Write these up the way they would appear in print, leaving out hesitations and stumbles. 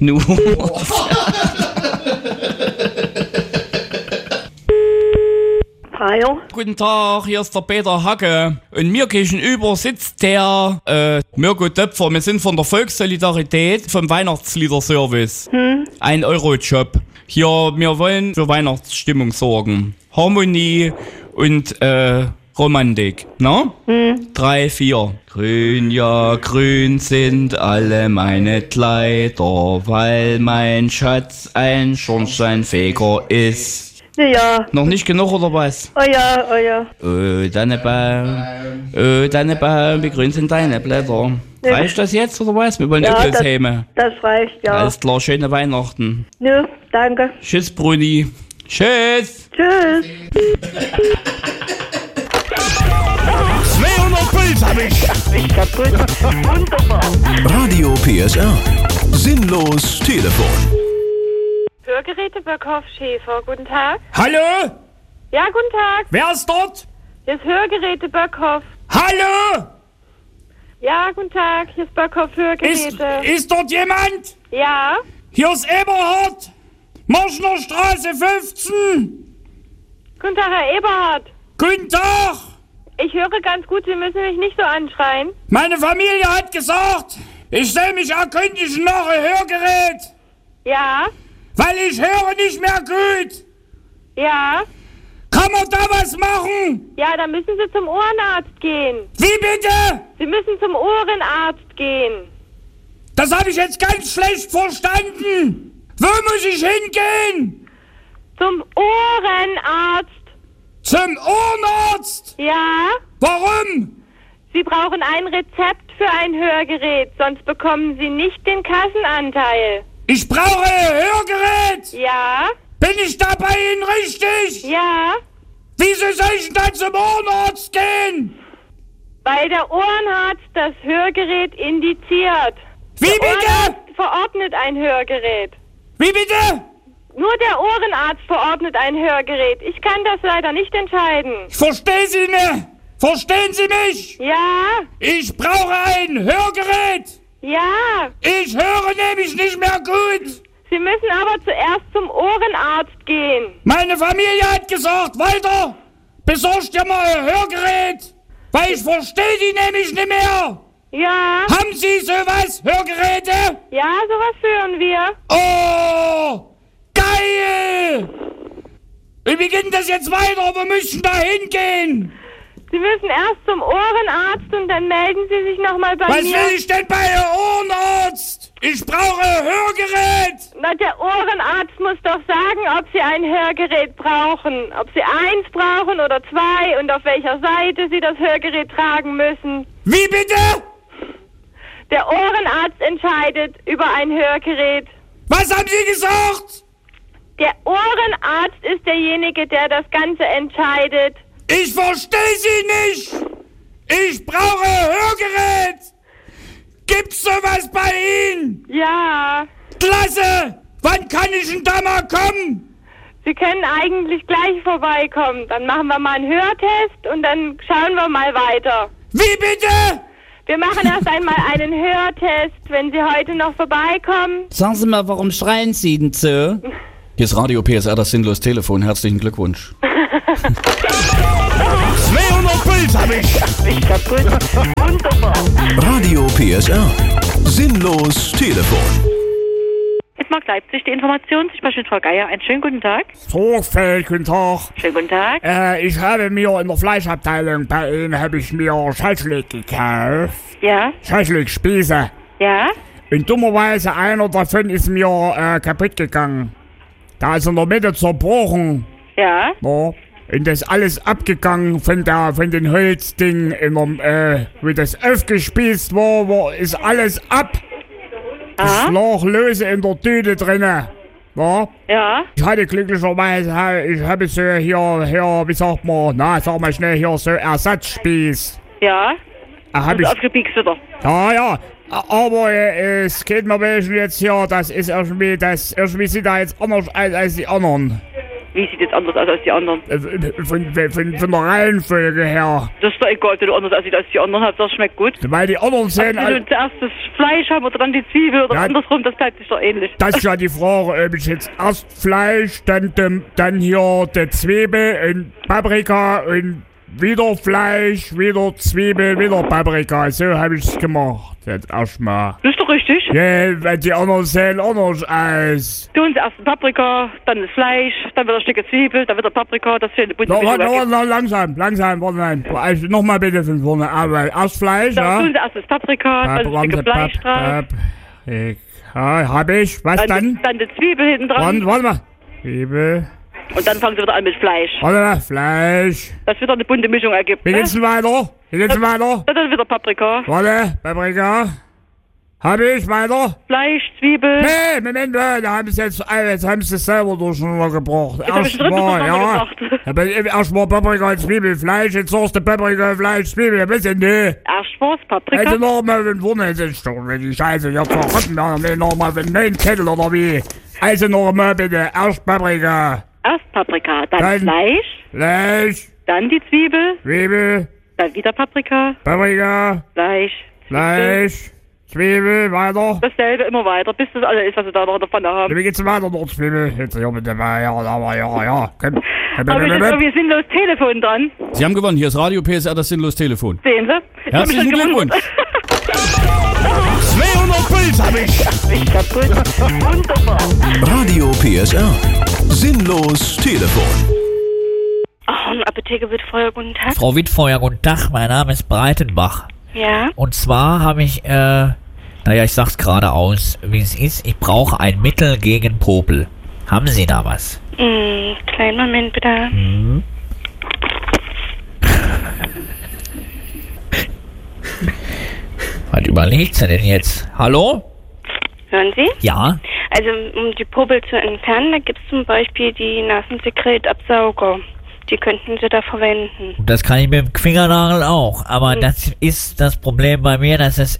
Nur. Hallo? Guten Tag, hier ist der Peter Hacke. Und mir gegenüber sitzt der Mirko Töpfer. Wir sind von der Volkssolidarität vom Weihnachtsliederservice. 1 Euro Job. Hier, wir wollen für Weihnachtsstimmung sorgen. Harmonie und Romantik, ne? 3, 4. Grün, ja, grün sind alle meine Kleider, weil mein Schatz ein Schornsteinfeger ist. Ja. Noch nicht genug, oder was? Oh ja, oh ja. Oh, Dannebaum, wie grün sind deine Blätter? Reicht das jetzt, oder was? Wir wollen übles Häme. Das reicht, ja. Alles klar, schöne Weihnachten. Ja, danke. Tschüss, Bruni. Tschüss. Tschüss. 200 Puls hab ich. Ich kaputt. Wunderbar. Radio PSR. Sinnlos Telefon. Hörgeräte Böckhoff Schäfer, guten Tag. Hallo? Ja, guten Tag. Wer ist dort? Hier ist Hörgeräte Böckhoff. Hallo? Ja, guten Tag. Hier ist Böckhoff Hörgeräte. Ist dort jemand? Ja. Hier ist Eberhard. Marschner Straße 15. Guten Tag, Herr Eberhard. Guten Tag. Ich höre ganz gut, Sie müssen mich nicht so anschreien. Meine Familie hat gesagt, ich soll mich erkundigen nach einem Hörgerät. Ja. Weil ich höre nicht mehr gut. Ja. Kann man da was machen? Ja, dann müssen Sie zum Ohrenarzt gehen. Wie bitte? Sie müssen zum Ohrenarzt gehen. Das habe ich jetzt ganz schlecht verstanden. Wo muss ich hingehen? Zum Ohrenarzt. Zum Ohrenarzt? Ja. Warum? Sie brauchen ein Rezept für ein Hörgerät, sonst bekommen Sie nicht den Kassenanteil. Ich brauche ein Hörgerät. Ja. Bin ich da bei Ihnen richtig? Ja. Wieso soll ich denn zum Ohrenarzt gehen? Weil der Ohrenarzt das Hörgerät indiziert. Wie der bitte? Ohrenarzt verordnet ein Hörgerät. Wie bitte? Nur der Ohrenarzt verordnet ein Hörgerät. Ich kann das leider nicht entscheiden. Ich verstehe Sie nicht. Verstehen Sie mich? Ja. Ich brauche ein Hörgerät. Ja. Ich höre nämlich nicht mehr gut. Sie müssen aber zuerst zum Ohrenarzt gehen. Meine Familie hat gesagt, Walter, besorg dir mal ein Hörgerät, weil ich verstehe die nämlich nicht mehr. Ja. Haben Sie sowas, Hörgeräte? Ja, sowas führen wir. Oh, geil. Und wie geht denn das jetzt weiter? Wo müssen da hingehen? Sie müssen erst zum Ohrenarzt und dann melden Sie sich nochmal bei mir. Was will ich denn bei einem Ohrenarzt? Ich brauche ein Hörgerät. Na, der Ohrenarzt muss doch sagen, ob Sie ein Hörgerät brauchen. Ob Sie 1 brauchen oder 2 und auf welcher Seite Sie das Hörgerät tragen müssen. Wie bitte? Der Ohrenarzt entscheidet über ein Hörgerät. Was haben Sie gesagt? Der Ohrenarzt ist derjenige, der das Ganze entscheidet. Ich verstehe Sie nicht! Ich brauche ein Hörgerät! Gibt's sowas bei Ihnen? Ja. Klasse! Wann kann ich denn da mal kommen? Sie können eigentlich gleich vorbeikommen. Dann machen wir mal einen Hörtest und dann schauen wir mal weiter. Wie bitte? Wir machen erst einmal einen Hörtest, wenn Sie heute noch vorbeikommen. Sagen Sie mal, warum schreien Sie denn so? Hier ist Radio PSR, das Sinnlos Telefon. Herzlichen Glückwunsch. 200 Puls hab ich. Ich kaputt. Wunderbar. Radio PSR. Sinnlos Telefon. Bismarck Leipzig, die Information. Ich spreche mit Frau Geier. Einen schönen guten Tag. Sorgfeld, guten Tag. Schönen guten Tag. Ich habe mir in der Fleischabteilung bei Ihnen habe ich mir Scheißleck gekauft. Ja? Scheißleck-Spieße. Ja? Und dummerweise einer davon ist mir kaputt gegangen. Da ist in der Mitte zerbrochen. Ja? Ja. Und das ist alles abgegangen von den Holzding, wie das aufgespießt war, ist alles ab. Das lag lose in der Tüte drinne. Ja? Ja? Ich hatte glücklicherweise, ich habe so hier, wie sagt man, sag mal schnell hier, so Ersatzspieß. Ja? Hab ist aufgepiekst wieder. Ja. Aber es geht mir welchen jetzt hier, irgendwie sieht er jetzt anders aus als die anderen. Wie sieht jetzt anders aus als die anderen? Von der Reihenfolge her. Das ist doch egal, wenn du anders aussieht als die anderen. Das schmeckt gut. Weil die anderen sehen... Wenn du zuerst das Fleisch haben oder dann die Zwiebel oder Ja. andersrum, das bleibt sich doch ähnlich. Das ist ja die Frage, ob ich jetzt erst Fleisch, dann hier die Zwiebel und Paprika und wieder Fleisch, wieder Zwiebel, wieder Paprika. So habe ich es gemacht. Jetzt erstmal. Das ist doch richtig. Ja, weil die anderen sehen anders aus. Du und zuerst Paprika, dann das Fleisch, dann wieder ein Stück Zwiebel, dann wieder Paprika, das schöne bunte Mischung. Langsam, warte nein. Also nochmal bitte von vorne. Aber erst Fleisch, Dann ja? tun sie erst das Paprika, dann ein Stück Fleisch drauf, Ja, hab ich. Was dann? dann die Zwiebel hinten dran Warte mal. Zwiebel. und dann fangen sie wieder an mit Fleisch. Warte mal, Fleisch. Das wieder eine bunte Mischung ergibt. Wie Ne? geht's denn weiter? Dann wieder Paprika, Warte, Paprika. Hab ich weiter? Fleisch, Zwiebel. Nee, Moment, da haben sie jetzt haben sie es selber durcheinander gebracht. hab ich drin durcheinander gebracht. Aber erstmal Paprika, Zwiebel, Fleisch, jetzt sagst du Paprika, Fleisch, Zwiebel, ein bisschen, nee. Erst was, Paprika. Also nochmal von vorne, das ist doch die Scheiße, ich hab verraten, nee, nochmal von neuen Kettel oder wie. Also nochmal bitte, erst Paprika, Erst Paprika, dann Dann- Fleisch, Fleisch, dann die Zwiebel, Zwiebel, dann wieder Paprika, Paprika, Fleisch. Zwiebel, weiter. Dasselbe immer weiter, bis das alles ist, was wir da noch in der Pfanne haben. Wie geht's weiter dort, Zwiebel? Jetzt hier bitte mal, ja. Komm. Aber ich jetzt irgendwie sinnlos Telefon dran. Sie haben gewonnen. Hier ist Radio PSR, das sinnlos Telefon. Sehen Sie? Ich hab mich Herzlichen schon gewundert. Glückwunsch. 200 Puls hab ich. Ist kaputt. Wunderbar. Radio PSR. Sinnlos Telefon. Apotheke wird Feuer, guten Tag. Frau Wittfeuer, guten Tag, mein Name ist Breitenbach. Ja, Und zwar habe ich, ich sag's gerade aus, wie es ist, ich brauche ein Mittel gegen Popel. Haben Sie da was? kleinen Moment bitte. Was überlegt sie denn jetzt? Hallo? Hören Sie? Ja? Also, um die Popel zu entfernen, da gibt es zum Beispiel die Nasensekretabsauger. Die könnten Sie da verwenden. Das kann ich mit dem Fingernagel auch, aber das ist das Problem bei mir, dass es,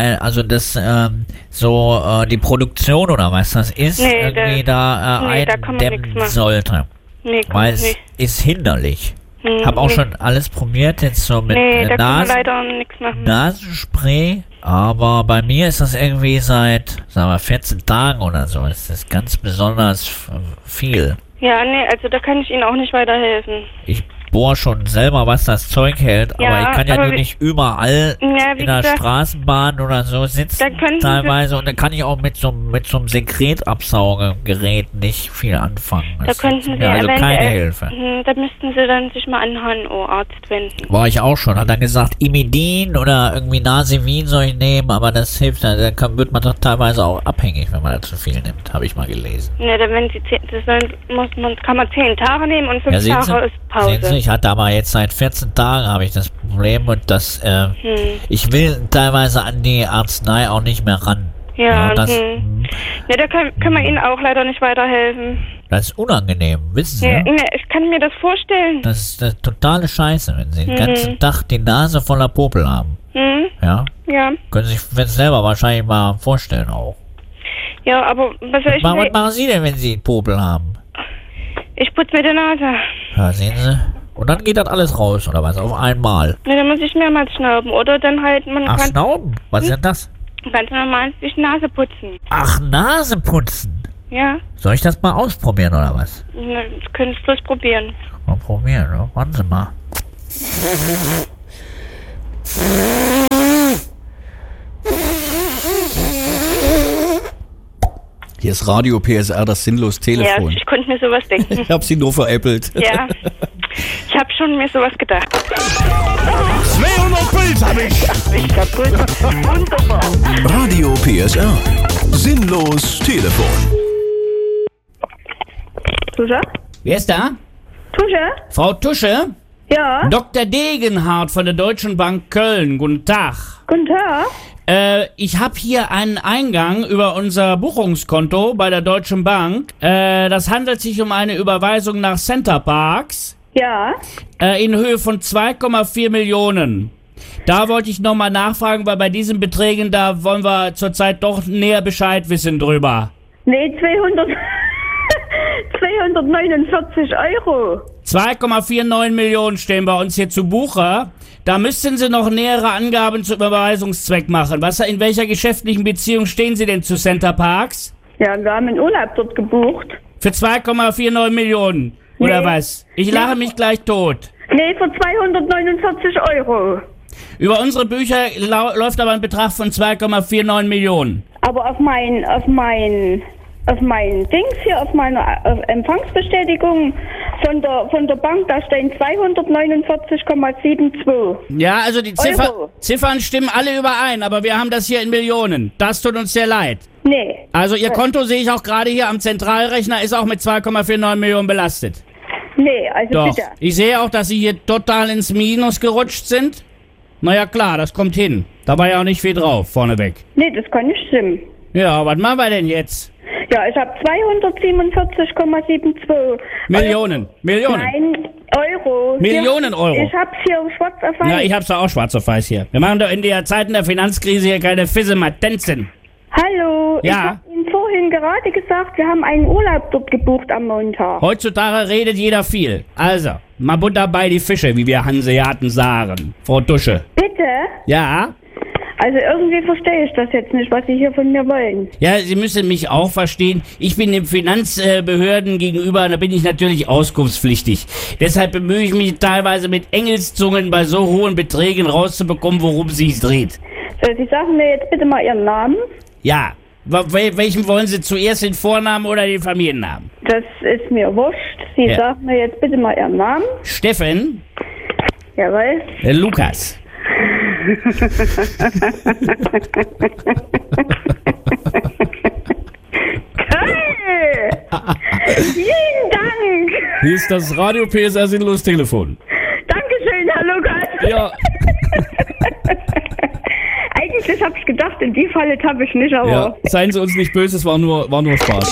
die Produktion oder was das ist, Nee, irgendwie da kann man nichts eindämmen machen. sollte. Nee, kann Weil man es nicht. ist hinderlich. Hab auch nee. schon alles probiert, jetzt so mit Nee, da kann man Nasen. leider nichts machen. Nasenspray, aber bei mir ist das irgendwie seit, 14 Tagen oder so, ist das ganz besonders viel. Ja, nee, also da kann ich Ihnen auch nicht weiterhelfen. Ich bohr schon selber, was das Zeug hält, Ja, aber ich kann ja aber nur wie- nicht überall Ja, wie in der gesagt, Straßenbahn oder so sitzen Da könnten Sie- teilweise und dann kann ich auch mit so einem Sekretabsaugergerät nicht viel anfangen. da Das könnten ist Sie mir also eventuell, keine Hilfe. Da müssten Sie dann sich mal an einen HNO-Arzt wenden. War ich auch schon. Hat er gesagt, Imidin oder irgendwie Nasivin soll ich nehmen, aber das hilft. Da wird man doch teilweise auch abhängig, wenn man da zu viel nimmt, habe ich mal gelesen. Ja, dann wenn Sie kann man 10 Tage nehmen und 5 Ja, Tage ist Pause. sehen Sie, ich hatte aber jetzt seit 14 Tagen habe ich das Problem und das, ich will teilweise an die Arznei auch nicht mehr ran. Ja, das, Ja, da können wir Ihnen auch leider nicht weiterhelfen. das ist unangenehm, wissen Sie? Ja, ich kann mir das vorstellen. Das ist totale Scheiße, wenn Sie den ganzen Tag die Nase voller Popel haben. Ja? Ja, Können Sie sich selber wahrscheinlich mal vorstellen auch. ja, aber was soll ich Was denn? machen Sie denn, wenn Sie Popel haben? Ich putze mir die Nase. Ja, sehen Sie? Und dann geht das alles raus, oder was? Auf einmal. Ne, dann muss ich mehrmals schnauben. Oder dann halt, man Ach, kann Schnauben? Was ist denn das? ganz normal sich die Nase putzen. Ach, Nase putzen. Ja, Soll ich das mal ausprobieren, oder was? ne, das können Sie bloß probieren. Mal probieren, ne? Warten Sie mal. Hier ist Radio PSR, das sinnlos Ja, Telefon. ich konnte mir sowas denken. Ich hab Sie nur veräppelt. Ja, ich habe schon mir sowas gedacht. 200 Puls hab ich. Ist kaputt. Wunderbar. Radio PSR. Sinnlos Telefon. Tusche? Wer ist da? Tusche? Frau Tusche? Ja, Dr. Degenhardt von der Deutschen Bank Köln. Guten Tag. guten Tag. Ich habe hier einen Eingang über unser Buchungskonto bei der Deutschen Bank. Das handelt sich um eine Überweisung nach Center Parks Ja, in Höhe von 2,4 Millionen. Da wollte ich nochmal nachfragen, weil bei diesen Beträgen, da wollen wir zurzeit doch näher Bescheid wissen drüber. nee, 200. 249 Euro. 2,49 Millionen stehen bei uns hier zu Buche. Da müssten Sie noch nähere Angaben zum Überweisungszweck machen. In welcher geschäftlichen Beziehung stehen Sie denn zu Center Parks? Ja, wir haben einen Urlaub dort gebucht. Für 2,49 Millionen, oder was? Ich lache mich gleich tot. Nee, für 249 Euro. Über unsere Bücher läuft aber ein Betrag von 2,49 Millionen. Aber auf mein Dings hier, auf meine Empfangsbestätigung von der Bank, da stehen 249,72. Ja, also die Ziffern stimmen alle überein, aber wir haben das hier in Millionen. Das tut uns sehr leid. Nee. Also Ihr Konto sehe ich auch gerade hier am Zentralrechner, ist auch mit 2,49 Millionen belastet. Nee, also Doch. bitte. Ich sehe auch, dass Sie hier total ins Minus gerutscht sind. Naja klar, das kommt hin. Da war ja auch nicht viel drauf, vorneweg. Nee, das kann nicht stimmen. Ja, was machen wir denn jetzt? Ja, ich habe 247,72 Millionen. Nein, Euro. Millionen Euro. Ich hab's hier schwarz auf weiß. Ja, ich hab's doch auch schwarz auf weiß hier. Wir machen doch in der Zeiten der Finanzkrise hier keine Fissematenzen. Hallo, Ja. ich habe Ihnen vorhin gerade gesagt, wir haben einen Urlaub dort gebucht am Montag. Heutzutage redet jeder viel. Also, mal Butter bei die Fische, wie wir Hanseaten sagen. Frau Dusche. Bitte? Ja? Also irgendwie verstehe ich das jetzt nicht, was Sie hier von mir wollen. Ja, Sie müssen mich auch verstehen. Ich bin den Finanzbehörden gegenüber, da bin ich natürlich auskunftspflichtig. Deshalb bemühe ich mich teilweise mit Engelszungen bei so hohen Beträgen rauszubekommen, worum es sich dreht. So, Sie sagen mir jetzt bitte mal Ihren Namen. Ja. Welchen wollen Sie zuerst, den Vornamen oder den Familiennamen? Das ist mir wurscht. Sie Ja. sagen mir jetzt bitte mal Ihren Namen. Steffen? Jawohl. Lukas. Hey! Vielen Dank! Hier ist das Radio PSR Sinnlos Telefon. Dankeschön, Herr Lukas. Ja. Eigentlich habe ich gedacht, in die Falle tappe ich nicht, aber... Ja, seien Sie uns nicht böse, es war nur Spaß.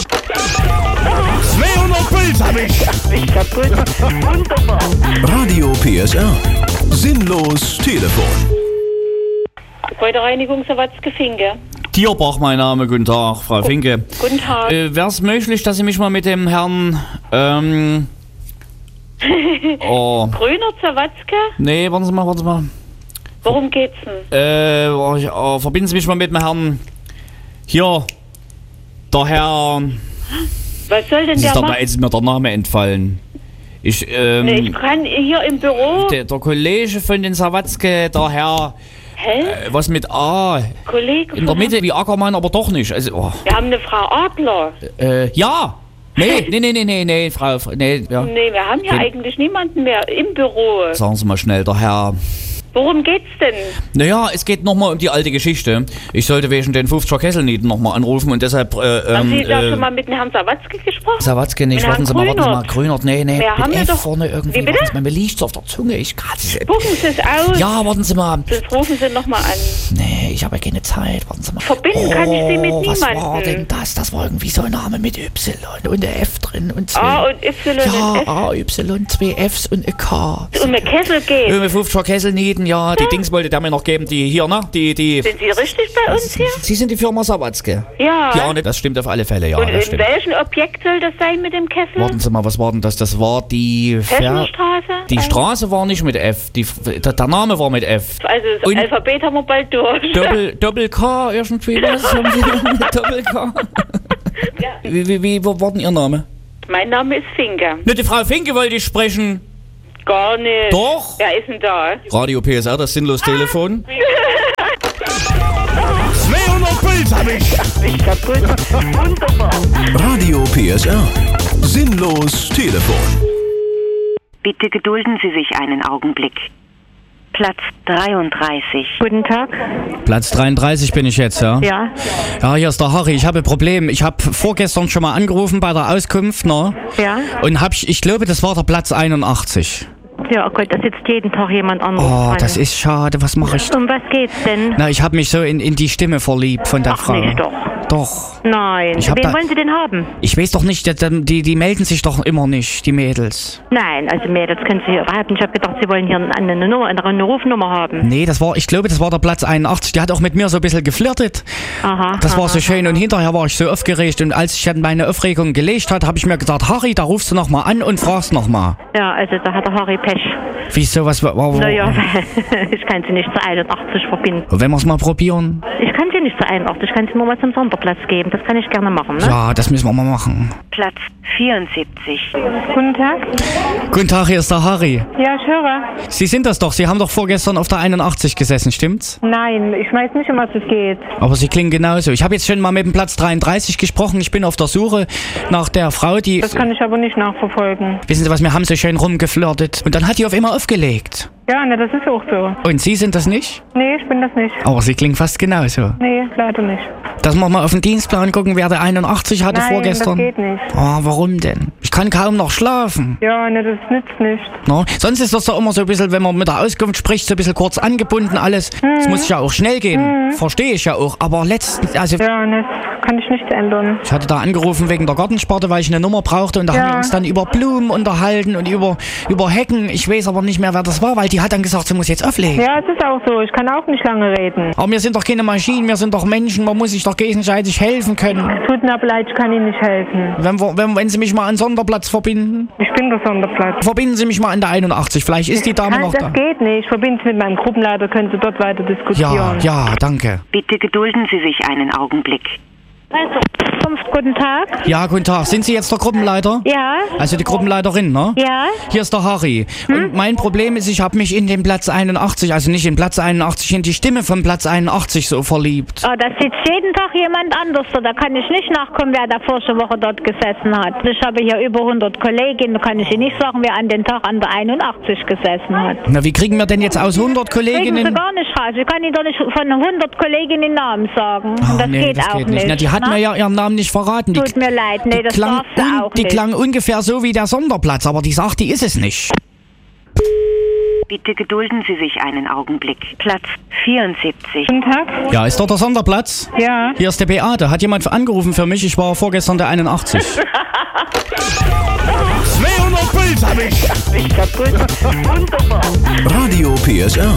200 Puls hab ich. Ich kaputt. Wunderbar. Radio PSR. Sinnlos Telefon. Gebäudereinigung Sawatzke Finke. Tierbach, mein Name. Guten Tag, Frau Finke. Guten Tag. Wäre es möglich, dass Sie mich mal mit dem Herrn, Grüner Sawatzke? nee, warten Sie mal. Worum geht's denn? Verbinden Sie mich mal mit dem Herrn, hier, der Herr, Was soll denn der machen? jetzt ist mir der Name entfallen. Ich kann hier im Büro... der Kollege von den Sawatzke, der Herr, Hä? was mit A, Kollege in der von- Mitte wie Ackermann, aber doch nicht. Also, Wir haben eine Frau Adler. ja. Nee, Frau, nee, ja. Nee, wir haben hier Wen- eigentlich niemanden mehr im Büro. Sagen Sie mal schnell, der Herr. Worum geht's denn? Naja, es geht nochmal um die alte Geschichte. Ich sollte wegen den 50er Kesselnieten nochmal anrufen und deshalb, Haben Sie da schon mal mit dem Herrn Sawatzke gesprochen? Sawatzke nicht, Mit warten Sie Herrn mal, Grünert, nee, Wir haben mit ja F doch- vorne irgendwie, Wie bitte? warten Sie mal, mir liegt's auf der Zunge, ich kann Spucken Sie es aus. Ja, warten Sie mal, Sonst rufen Sie nochmal an. nee, ich habe ja keine Zeit, warten Sie mal. Verbinden kann ich Sie mit Was war niemandem. denn das? Das war irgendwie so ein Name mit Y und der F drin und zwei. A und Y ja, und F. A, Y, zwei Fs und ein K. Um eine Kessel geht. Mit 50er Kesselnieten, ja, die Dings wollte der mir noch geben, die hier, ne, die. Sind Sie richtig bei uns hier? Sie sind die Firma Sawatzke. Ja. Ja, ne, das stimmt auf alle Fälle, ja, Und das in stimmt. welchem Objekt soll das sein mit dem Kessel? Warten Sie mal, was war denn das? Das war die Hessenstraße? Die Straße war nicht mit F, der Name war mit F. Also das Und- Alphabet haben wir bald durch. Doppel K irgendwie, was haben Sie denn mit Doppel K? Wie war denn Ihr Name? Mein Name ist Finke. Mit der Frau Finke wollte ich sprechen. Gar nicht. Doch. Wer ist denn da? Radio PSR, das Sinnlos Telefon. 200 Puls hab ich. Ich kaputt. Wunderbar. Radio PSR. Sinnlos Telefon. Bitte gedulden Sie sich einen Augenblick. Platz 33. Guten Tag. Platz 33 bin ich jetzt, ja? Ja. Ja, hier ist der Harry. Ich habe ein Problem. Ich habe vorgestern schon mal angerufen bei der Auskunft, ne? Ja. Und ich glaube, das war der Platz 81. Ja, gut, da sitzt jeden Tag jemand anderes Oh, dran. das ist schade. Was mache ich? Um was geht's denn? Na, ich habe mich so in die Stimme verliebt von der Ach, Frau. nicht doch. Doch. Nein. Wen wollen Sie denn haben? Ich weiß doch nicht, die melden sich doch immer nicht, die Mädels. Nein, also Mädels können Sie hier überhaupt nicht. Ich habe gedacht, Sie wollen hier eine Rufnummer haben. Nee, ich glaube, das war der Platz 81. Der hat auch mit mir so ein bisschen geflirtet. Aha. Das war so schön und hinterher war ich so aufgeregt und als ich dann meine Aufregung gelegt hat, habe ich mir gedacht, Harry, da rufst du nochmal an und fragst nochmal. Ja, also da hat der Harry Pech. Wieso, was war? Naja, ich kann Sie nicht zu 81 verbinden. Wenn wir es mal probieren? Ich kann Sie nicht zu 81, ich kann Sie nur mal zum Sonderplatz geben. Das kann ich gerne machen, ne? Ja, das müssen wir mal machen. Platz 74. Guten Tag. Guten Tag, hier ist der Harry. Ja, ich höre. Sie sind das doch, Sie haben doch vorgestern auf der 81 gesessen, stimmt's? Nein, ich weiß nicht, um was es geht. Aber Sie klingen genauso. Ich habe jetzt schon mal mit dem Platz 33 gesprochen. Ich bin auf der Suche nach der Frau, die... Das kann ich aber nicht nachverfolgen. Wissen Sie was, wir haben so schön rumgeflirtet. Und dann hat die auf immer aufgelegt. Ja, ne, das ist auch so. Und Sie sind das nicht? Nee, ich bin das nicht. Aber Sie klingen fast genauso. Nee, leider nicht. Dass wir mal auf den Dienstplan gucken, wer der 81 hatte vorgestern. Nein, das geht nicht. Oh, warum denn? Ich kann kaum noch schlafen. Ja, ne, das nützt nicht. No? Sonst ist das doch immer so ein bisschen, wenn man mit der Auskunft spricht, so ein bisschen kurz angebunden alles. Es muss ja auch schnell gehen. Verstehe ich ja auch. Aber letztens, also... Ja, ne, kann ich nichts ändern. Ich hatte da angerufen wegen der Gartensparte, weil ich eine Nummer brauchte. Und da haben wir uns dann über Blumen unterhalten und über Hecken. Ich weiß aber nicht mehr, wer das war, weil die hat dann gesagt, sie muss jetzt auflegen. Ja, es ist auch so. Ich kann auch nicht lange reden. Aber wir sind doch keine Maschinen, wir sind doch Menschen. Man muss sich doch gegenseitig helfen können. Tut mir aber leid, ich kann Ihnen nicht helfen. Wenn Sie mich mal an den Sonderplatz verbinden? Ich bin der Sonderplatz. Verbinden Sie mich mal an der 81. Vielleicht ist die Dame noch da. Das geht nicht. Ich verbinde Sie mit meinem Gruppenleiter, können Sie dort weiter diskutieren. Ja, danke. Bitte gedulden Sie sich einen Augenblick. Also, guten Tag. Ja, guten Tag. Sind Sie jetzt der Gruppenleiter? Ja. Also die Gruppenleiterin, ne? Ja. Hier ist der Harry. Und mein Problem ist, ich habe mich in den Platz 81, also nicht in Platz 81, in die Stimme von Platz 81 so verliebt. Oh, da sitzt jeden Tag jemand anders. Da kann ich nicht nachkommen, wer da vorige Woche dort gesessen hat. Ich habe hier über 100 Kolleginnen, da kann ich Ihnen nicht sagen, wer an den Tag an der 81 gesessen hat. Na, wie kriegen wir denn jetzt aus 100 Kolleginnen... Kriegen Sie gar nicht raus. Ich kann Ihnen doch nicht von 100 Kolleginnen Namen sagen. Oh, das nee, geht das auch geht nicht. Na, die hat mir ja ihren Namen nicht verraten. Tut mir leid, nee, das darfst du auch die nicht. klang ungefähr so wie der Sonderplatz, aber die sagt, die ist es nicht. Bitte gedulden Sie sich einen Augenblick. Platz 74. Guten Tag. Ja, ist dort der Sonderplatz? Ja. Hier ist der Beate. Hat jemand angerufen für mich? Ich war vorgestern der 81. 200 Puls hab ich. Kaputt. Wunderbar. Radio PSR.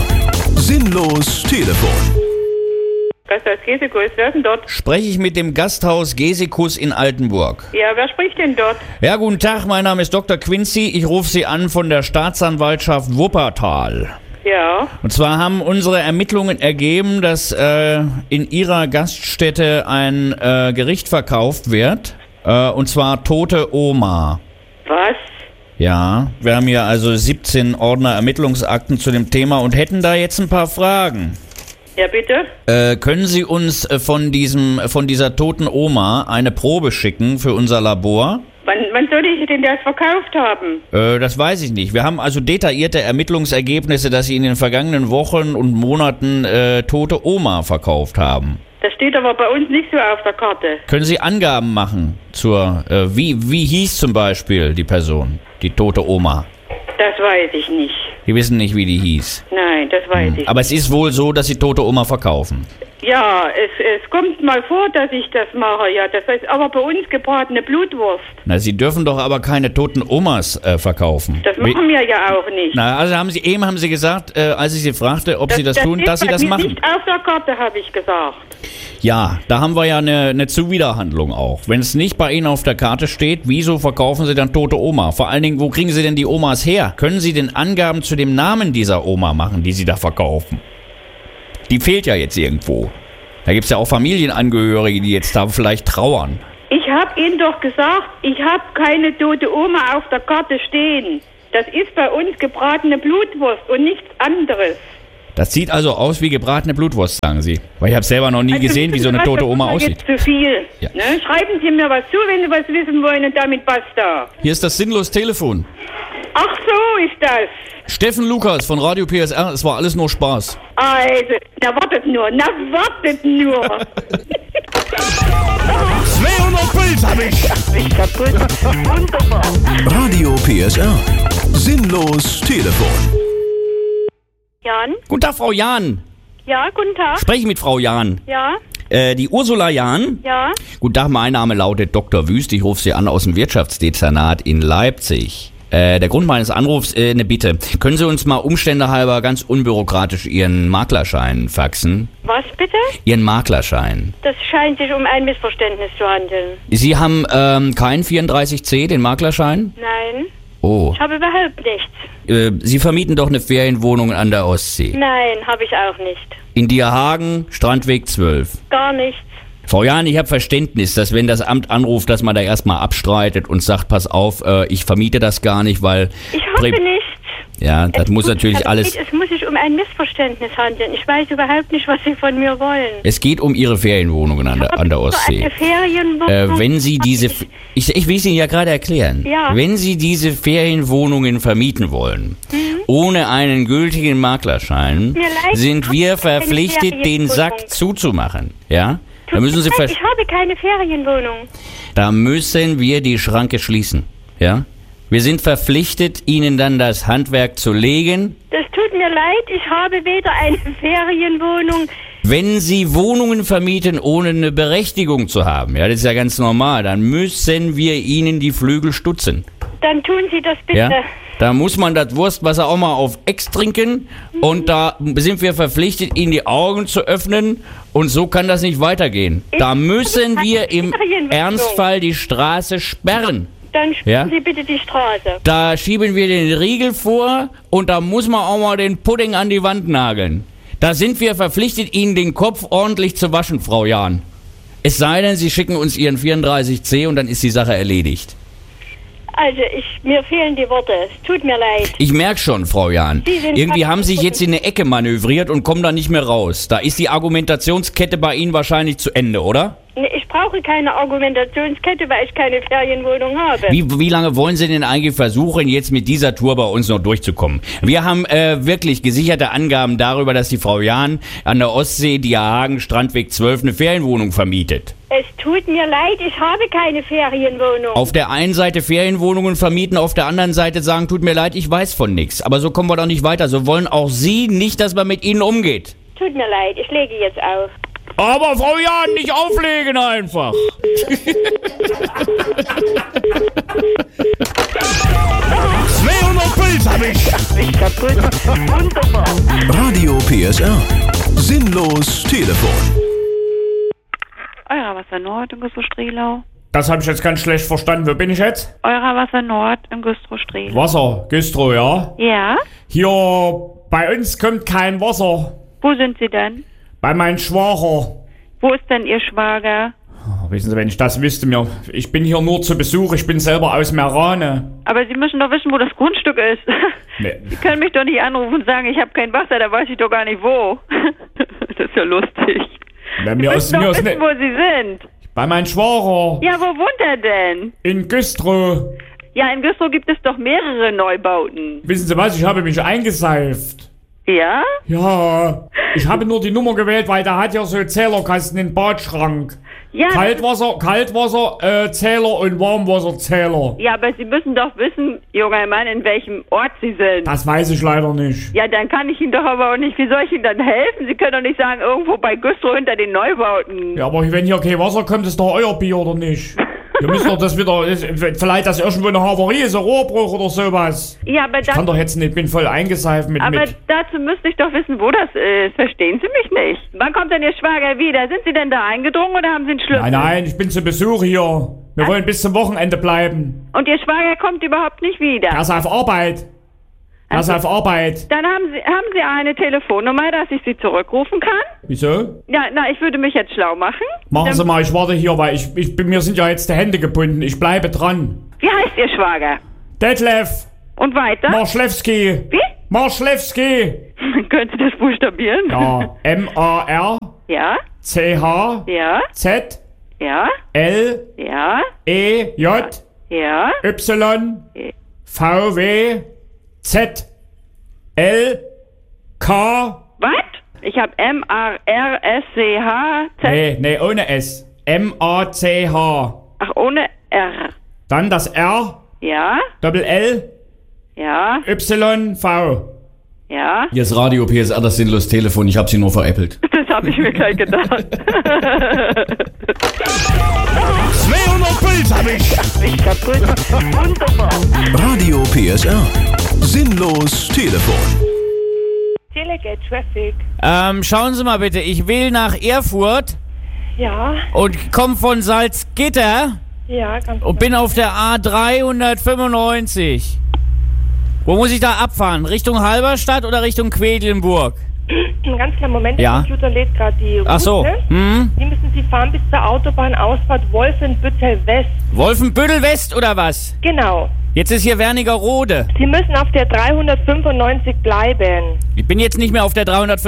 Sinnlos Telefon. Gasthaus Gesekus, wer ist denn dort? Spreche ich mit dem Gasthaus Gesekus in Altenburg. Ja, wer spricht denn dort? Ja, guten Tag, mein Name ist Dr. Quincy. Ich rufe Sie an von der Staatsanwaltschaft Wuppertal. Ja. Und zwar haben unsere Ermittlungen ergeben, dass in Ihrer Gaststätte ein Gericht verkauft wird. Und zwar tote Oma. Was? Ja, wir haben hier also 17 Ordner Ermittlungsakten zu dem Thema und hätten da jetzt ein paar Fragen. Ja, bitte? Können Sie uns von dieser toten Oma eine Probe schicken für unser Labor? Wann soll ich denn das verkauft haben? Das weiß ich nicht. Wir haben also detaillierte Ermittlungsergebnisse, dass Sie in den vergangenen Wochen und Monaten tote Oma verkauft haben. Das steht aber bei uns nicht so auf der Karte. Können Sie Angaben machen zur, wie hieß zum Beispiel die Person, die tote Oma? Das weiß ich nicht. Sie wissen nicht, wie die hieß. Nein, das weiß ich. Aber es ist wohl so, dass Sie tote Oma verkaufen. Ja, es kommt mal vor, dass ich das mache, ja. Das heißt aber bei uns gebratene Blutwurst. Na, Sie dürfen doch aber keine toten Omas verkaufen. Das machen wir ja auch nicht. Na, also haben Sie gesagt, als ich Sie fragte, ob Sie das tun, dass Sie das machen? Nicht auf der Karte, habe ich gesagt. Ja, da haben wir ja eine Zuwiderhandlung auch. Wenn es nicht bei Ihnen auf der Karte steht, wieso verkaufen Sie dann tote Oma? Vor allen Dingen, wo kriegen Sie denn die Omas her? Können Sie denn Angaben zu dem Namen dieser Oma machen, die Sie da verkaufen? Die fehlt ja jetzt irgendwo. Da gibt es ja auch Familienangehörige, die jetzt da vielleicht trauern. Ich habe Ihnen doch gesagt, ich habe keine tote Oma auf der Karte stehen. Das ist bei uns gebratene Blutwurst und nichts anderes. Das sieht also aus wie gebratene Blutwurst, sagen Sie. Weil ich habe selber noch nie gesehen, wie so eine tote Oma aussieht. Jetzt zu viel. Ja. Ne? Schreiben Sie mir was zu, wenn Sie was wissen wollen und damit basta. Hier ist das sinnlos Telefon. Ach so ist das. Steffen Lukas von Radio PSR, es war alles nur Spaß. Also, wartet nur. 200 Puls hab ich. Kaputt. Wunderbar. Radio PSR. Sinnlos Telefon. Jan? Guten Tag, Frau Jahn. Ja, guten Tag. Spreche ich mit Frau Jahn? Ja. Die Ursula Jahn. Ja? Guten Tag, mein Name lautet Dr. Wüst. Ich rufe Sie an aus dem Wirtschaftsdezernat in Leipzig. Der Grund meines Anrufs, eine Bitte. Können Sie uns mal umständehalber ganz unbürokratisch Ihren Maklerschein faxen? Was bitte? Ihren Maklerschein. Das scheint sich um ein Missverständnis zu handeln. Sie haben keinen 34C, den Maklerschein? Nein. Oh. Ich habe überhaupt nichts. Sie vermieten doch eine Ferienwohnung an der Ostsee. Nein, habe ich auch nicht. In Dierhagen, Strandweg 12. Gar nichts. Frau Jahn, ich habe Verständnis, dass wenn das Amt anruft, dass man da erstmal abstreitet und sagt, pass auf, ich vermiete das gar nicht, weil... Ich hoffe nichts. Ja, das muss natürlich alles... Es muss sich um ein Missverständnis handeln. Ich weiß überhaupt nicht, was Sie von mir wollen. Es geht um Ihre Ferienwohnungen an der Ostsee. Eine Ferienwohnung? Wenn Sie diese... Ich will es Ihnen ja gerade erklären. Ja. Wenn Sie diese Ferienwohnungen vermieten wollen, ohne einen gültigen Maklerschein, sind wir verpflichtet, den Sack zuzumachen. Ja? Da müssen Sie ich habe keine Ferienwohnung. Da müssen wir die Schranke schließen. Ja? Wir sind verpflichtet, Ihnen dann das Handwerk zu legen. Das tut mir leid, ich habe weder eine Ferienwohnung. Wenn Sie Wohnungen vermieten, ohne eine Berechtigung zu haben, ja, das ist ja ganz normal, dann müssen wir Ihnen die Flügel stutzen. Dann tun Sie das bitte. Ja? Da muss man das Wurstwasser auch mal auf Ex trinken und da sind wir verpflichtet, Ihnen die Augen zu öffnen und so kann das nicht weitergehen. Da müssen wir im Ernstfall die Straße sperren. Dann sperren Sie bitte die Straße. Da schieben wir den Riegel vor und da muss man auch mal den Pudding an die Wand nageln. Da sind wir verpflichtet, Ihnen den Kopf ordentlich zu waschen, Frau Jahn. Es sei denn, Sie schicken uns Ihren 34C und dann ist die Sache erledigt. Also, mir fehlen die Worte. Es tut mir leid. Ich merke schon, Frau Jahn. Irgendwie haben Sie sich jetzt in eine Ecke manövriert und kommen da nicht mehr raus. Da ist die Argumentationskette bei Ihnen wahrscheinlich zu Ende, oder? Ich brauche keine Argumentationskette, weil ich keine Ferienwohnung habe. Wie lange wollen Sie denn eigentlich versuchen, jetzt mit dieser Tour bei uns noch durchzukommen? Wir haben wirklich gesicherte Angaben darüber, dass die Frau Jahn an der Ostsee, Dierhagen, Strandweg 12 eine Ferienwohnung vermietet. Es tut mir leid, ich habe keine Ferienwohnung. Auf der einen Seite Ferienwohnungen vermieten, auf der anderen Seite sagen, tut mir leid, ich weiß von nichts. Aber so kommen wir doch nicht weiter. So wollen auch Sie nicht, dass man mit Ihnen umgeht. Tut mir leid, ich lege jetzt auf. Aber Frau Jahn, nicht auflegen einfach. 200 Puls hab ich. Kaputt. Wunderbar. Radio PSR. Sinnlos Telefon. Eurer Wasser Nord im Güstrow Strehlau. Das habe ich jetzt ganz schlecht verstanden. Wo bin ich jetzt? Eurer Wasser Nord im Güstrow Strehlau. Wasser, Güstrow, ja? Ja? Hier, bei uns kommt kein Wasser. Wo sind Sie denn? Bei meinem Schwager. Wo ist denn Ihr Schwager? Oh, wissen Sie, wenn ich das wüsste, ich bin hier nur zu Besuch, ich bin selber aus Merane. Aber Sie müssen doch wissen, wo das Grundstück ist. Nee. Sie können mich doch nicht anrufen und sagen, ich habe kein Wasser, da weiß ich doch gar nicht wo. Das ist ja lustig. Na, Sie müssen doch wissen, wo Sie sind. Bei meinem Schwager. Ja, wo wohnt er denn? In Güstrow. Ja, in Güstrow gibt es doch mehrere Neubauten. Wissen Sie was, ich habe mich eingeseift. Ja? Ja, ich habe nur die Nummer gewählt, weil da hat ja so Zählerkasten im Badschrank. Ja, Kaltwasserzähler und Warmwasserzähler. Ja, aber Sie müssen doch wissen, junger Mann, in welchem Ort Sie sind. Das weiß ich leider nicht. Ja, dann kann ich Ihnen doch aber auch nicht. Wie soll ich Ihnen dann helfen? Sie können doch nicht sagen, irgendwo bei Güstrow hinter den Neubauten. Ja, aber wenn hier kein Wasser kommt, ist doch euer Bier, oder nicht? Wir müssen doch das wieder, vielleicht dass irgendwo eine Havarie ist, ein Rohrbruch oder sowas. Ja, aber ich kann doch jetzt nicht, ich bin voll eingeseift mit... Aber dazu müsste ich doch wissen, wo das ist. Verstehen Sie mich nicht? Wann kommt denn Ihr Schwager wieder? Sind Sie denn da eingedrungen oder haben Sie einen Schlüssel? Nein, ich bin zu Besuch hier. Wir wollen bis zum Wochenende bleiben. Und Ihr Schwager kommt überhaupt nicht wieder? Er ist auf Arbeit. Dann haben Sie eine Telefonnummer, dass ich Sie zurückrufen kann? Wieso? Ja, ich würde mich jetzt schlau machen. Machen Sie mal, ich warte hier, weil mir sind ja jetzt die Hände gebunden. Ich bleibe dran. Wie heißt Ihr Schwager? Detlef. Und weiter? Marschlewski. Wie? Marschlewski. Können Sie das buchstabieren? Ja, M-A-R. Ja. C-H. Ja. Z. Ja. L. Ja. E. J. Ja. Y. V. W. Z. L. K. Was? Ich hab M-A-R-S-C-H-Z. Nee, ohne S. M-A-C-H. Ach, ohne R. Dann das R. Ja. Doppel L. Ja. Y. V. Ja? Hier ist Radio PSR, das sinnlos Telefon. Ich habe Sie nur veräppelt. Das habe ich mir gleich gedacht. 200 Puls hab ich. Ich kaputt. Wunderbar. Radio PSR. Sinnlos Telefon. Delegate Traffic. Schauen Sie mal bitte, ich will nach Erfurt Ja, und komme von Salzgitter ja, ganz und bin auf der A395. Wo muss ich da abfahren? Richtung Halberstadt oder Richtung Quedlinburg? Einen ganz kleinen Moment, Ja. der Computer lädt gerade die Route. Ach so. Hm? Die müssen Sie fahren bis zur Autobahnausfahrt Wolfenbüttel West. Wolfenbüttel West oder was? Genau. Jetzt ist hier Wernigerode. Sie müssen auf der 395 bleiben. Ich bin jetzt nicht mehr auf der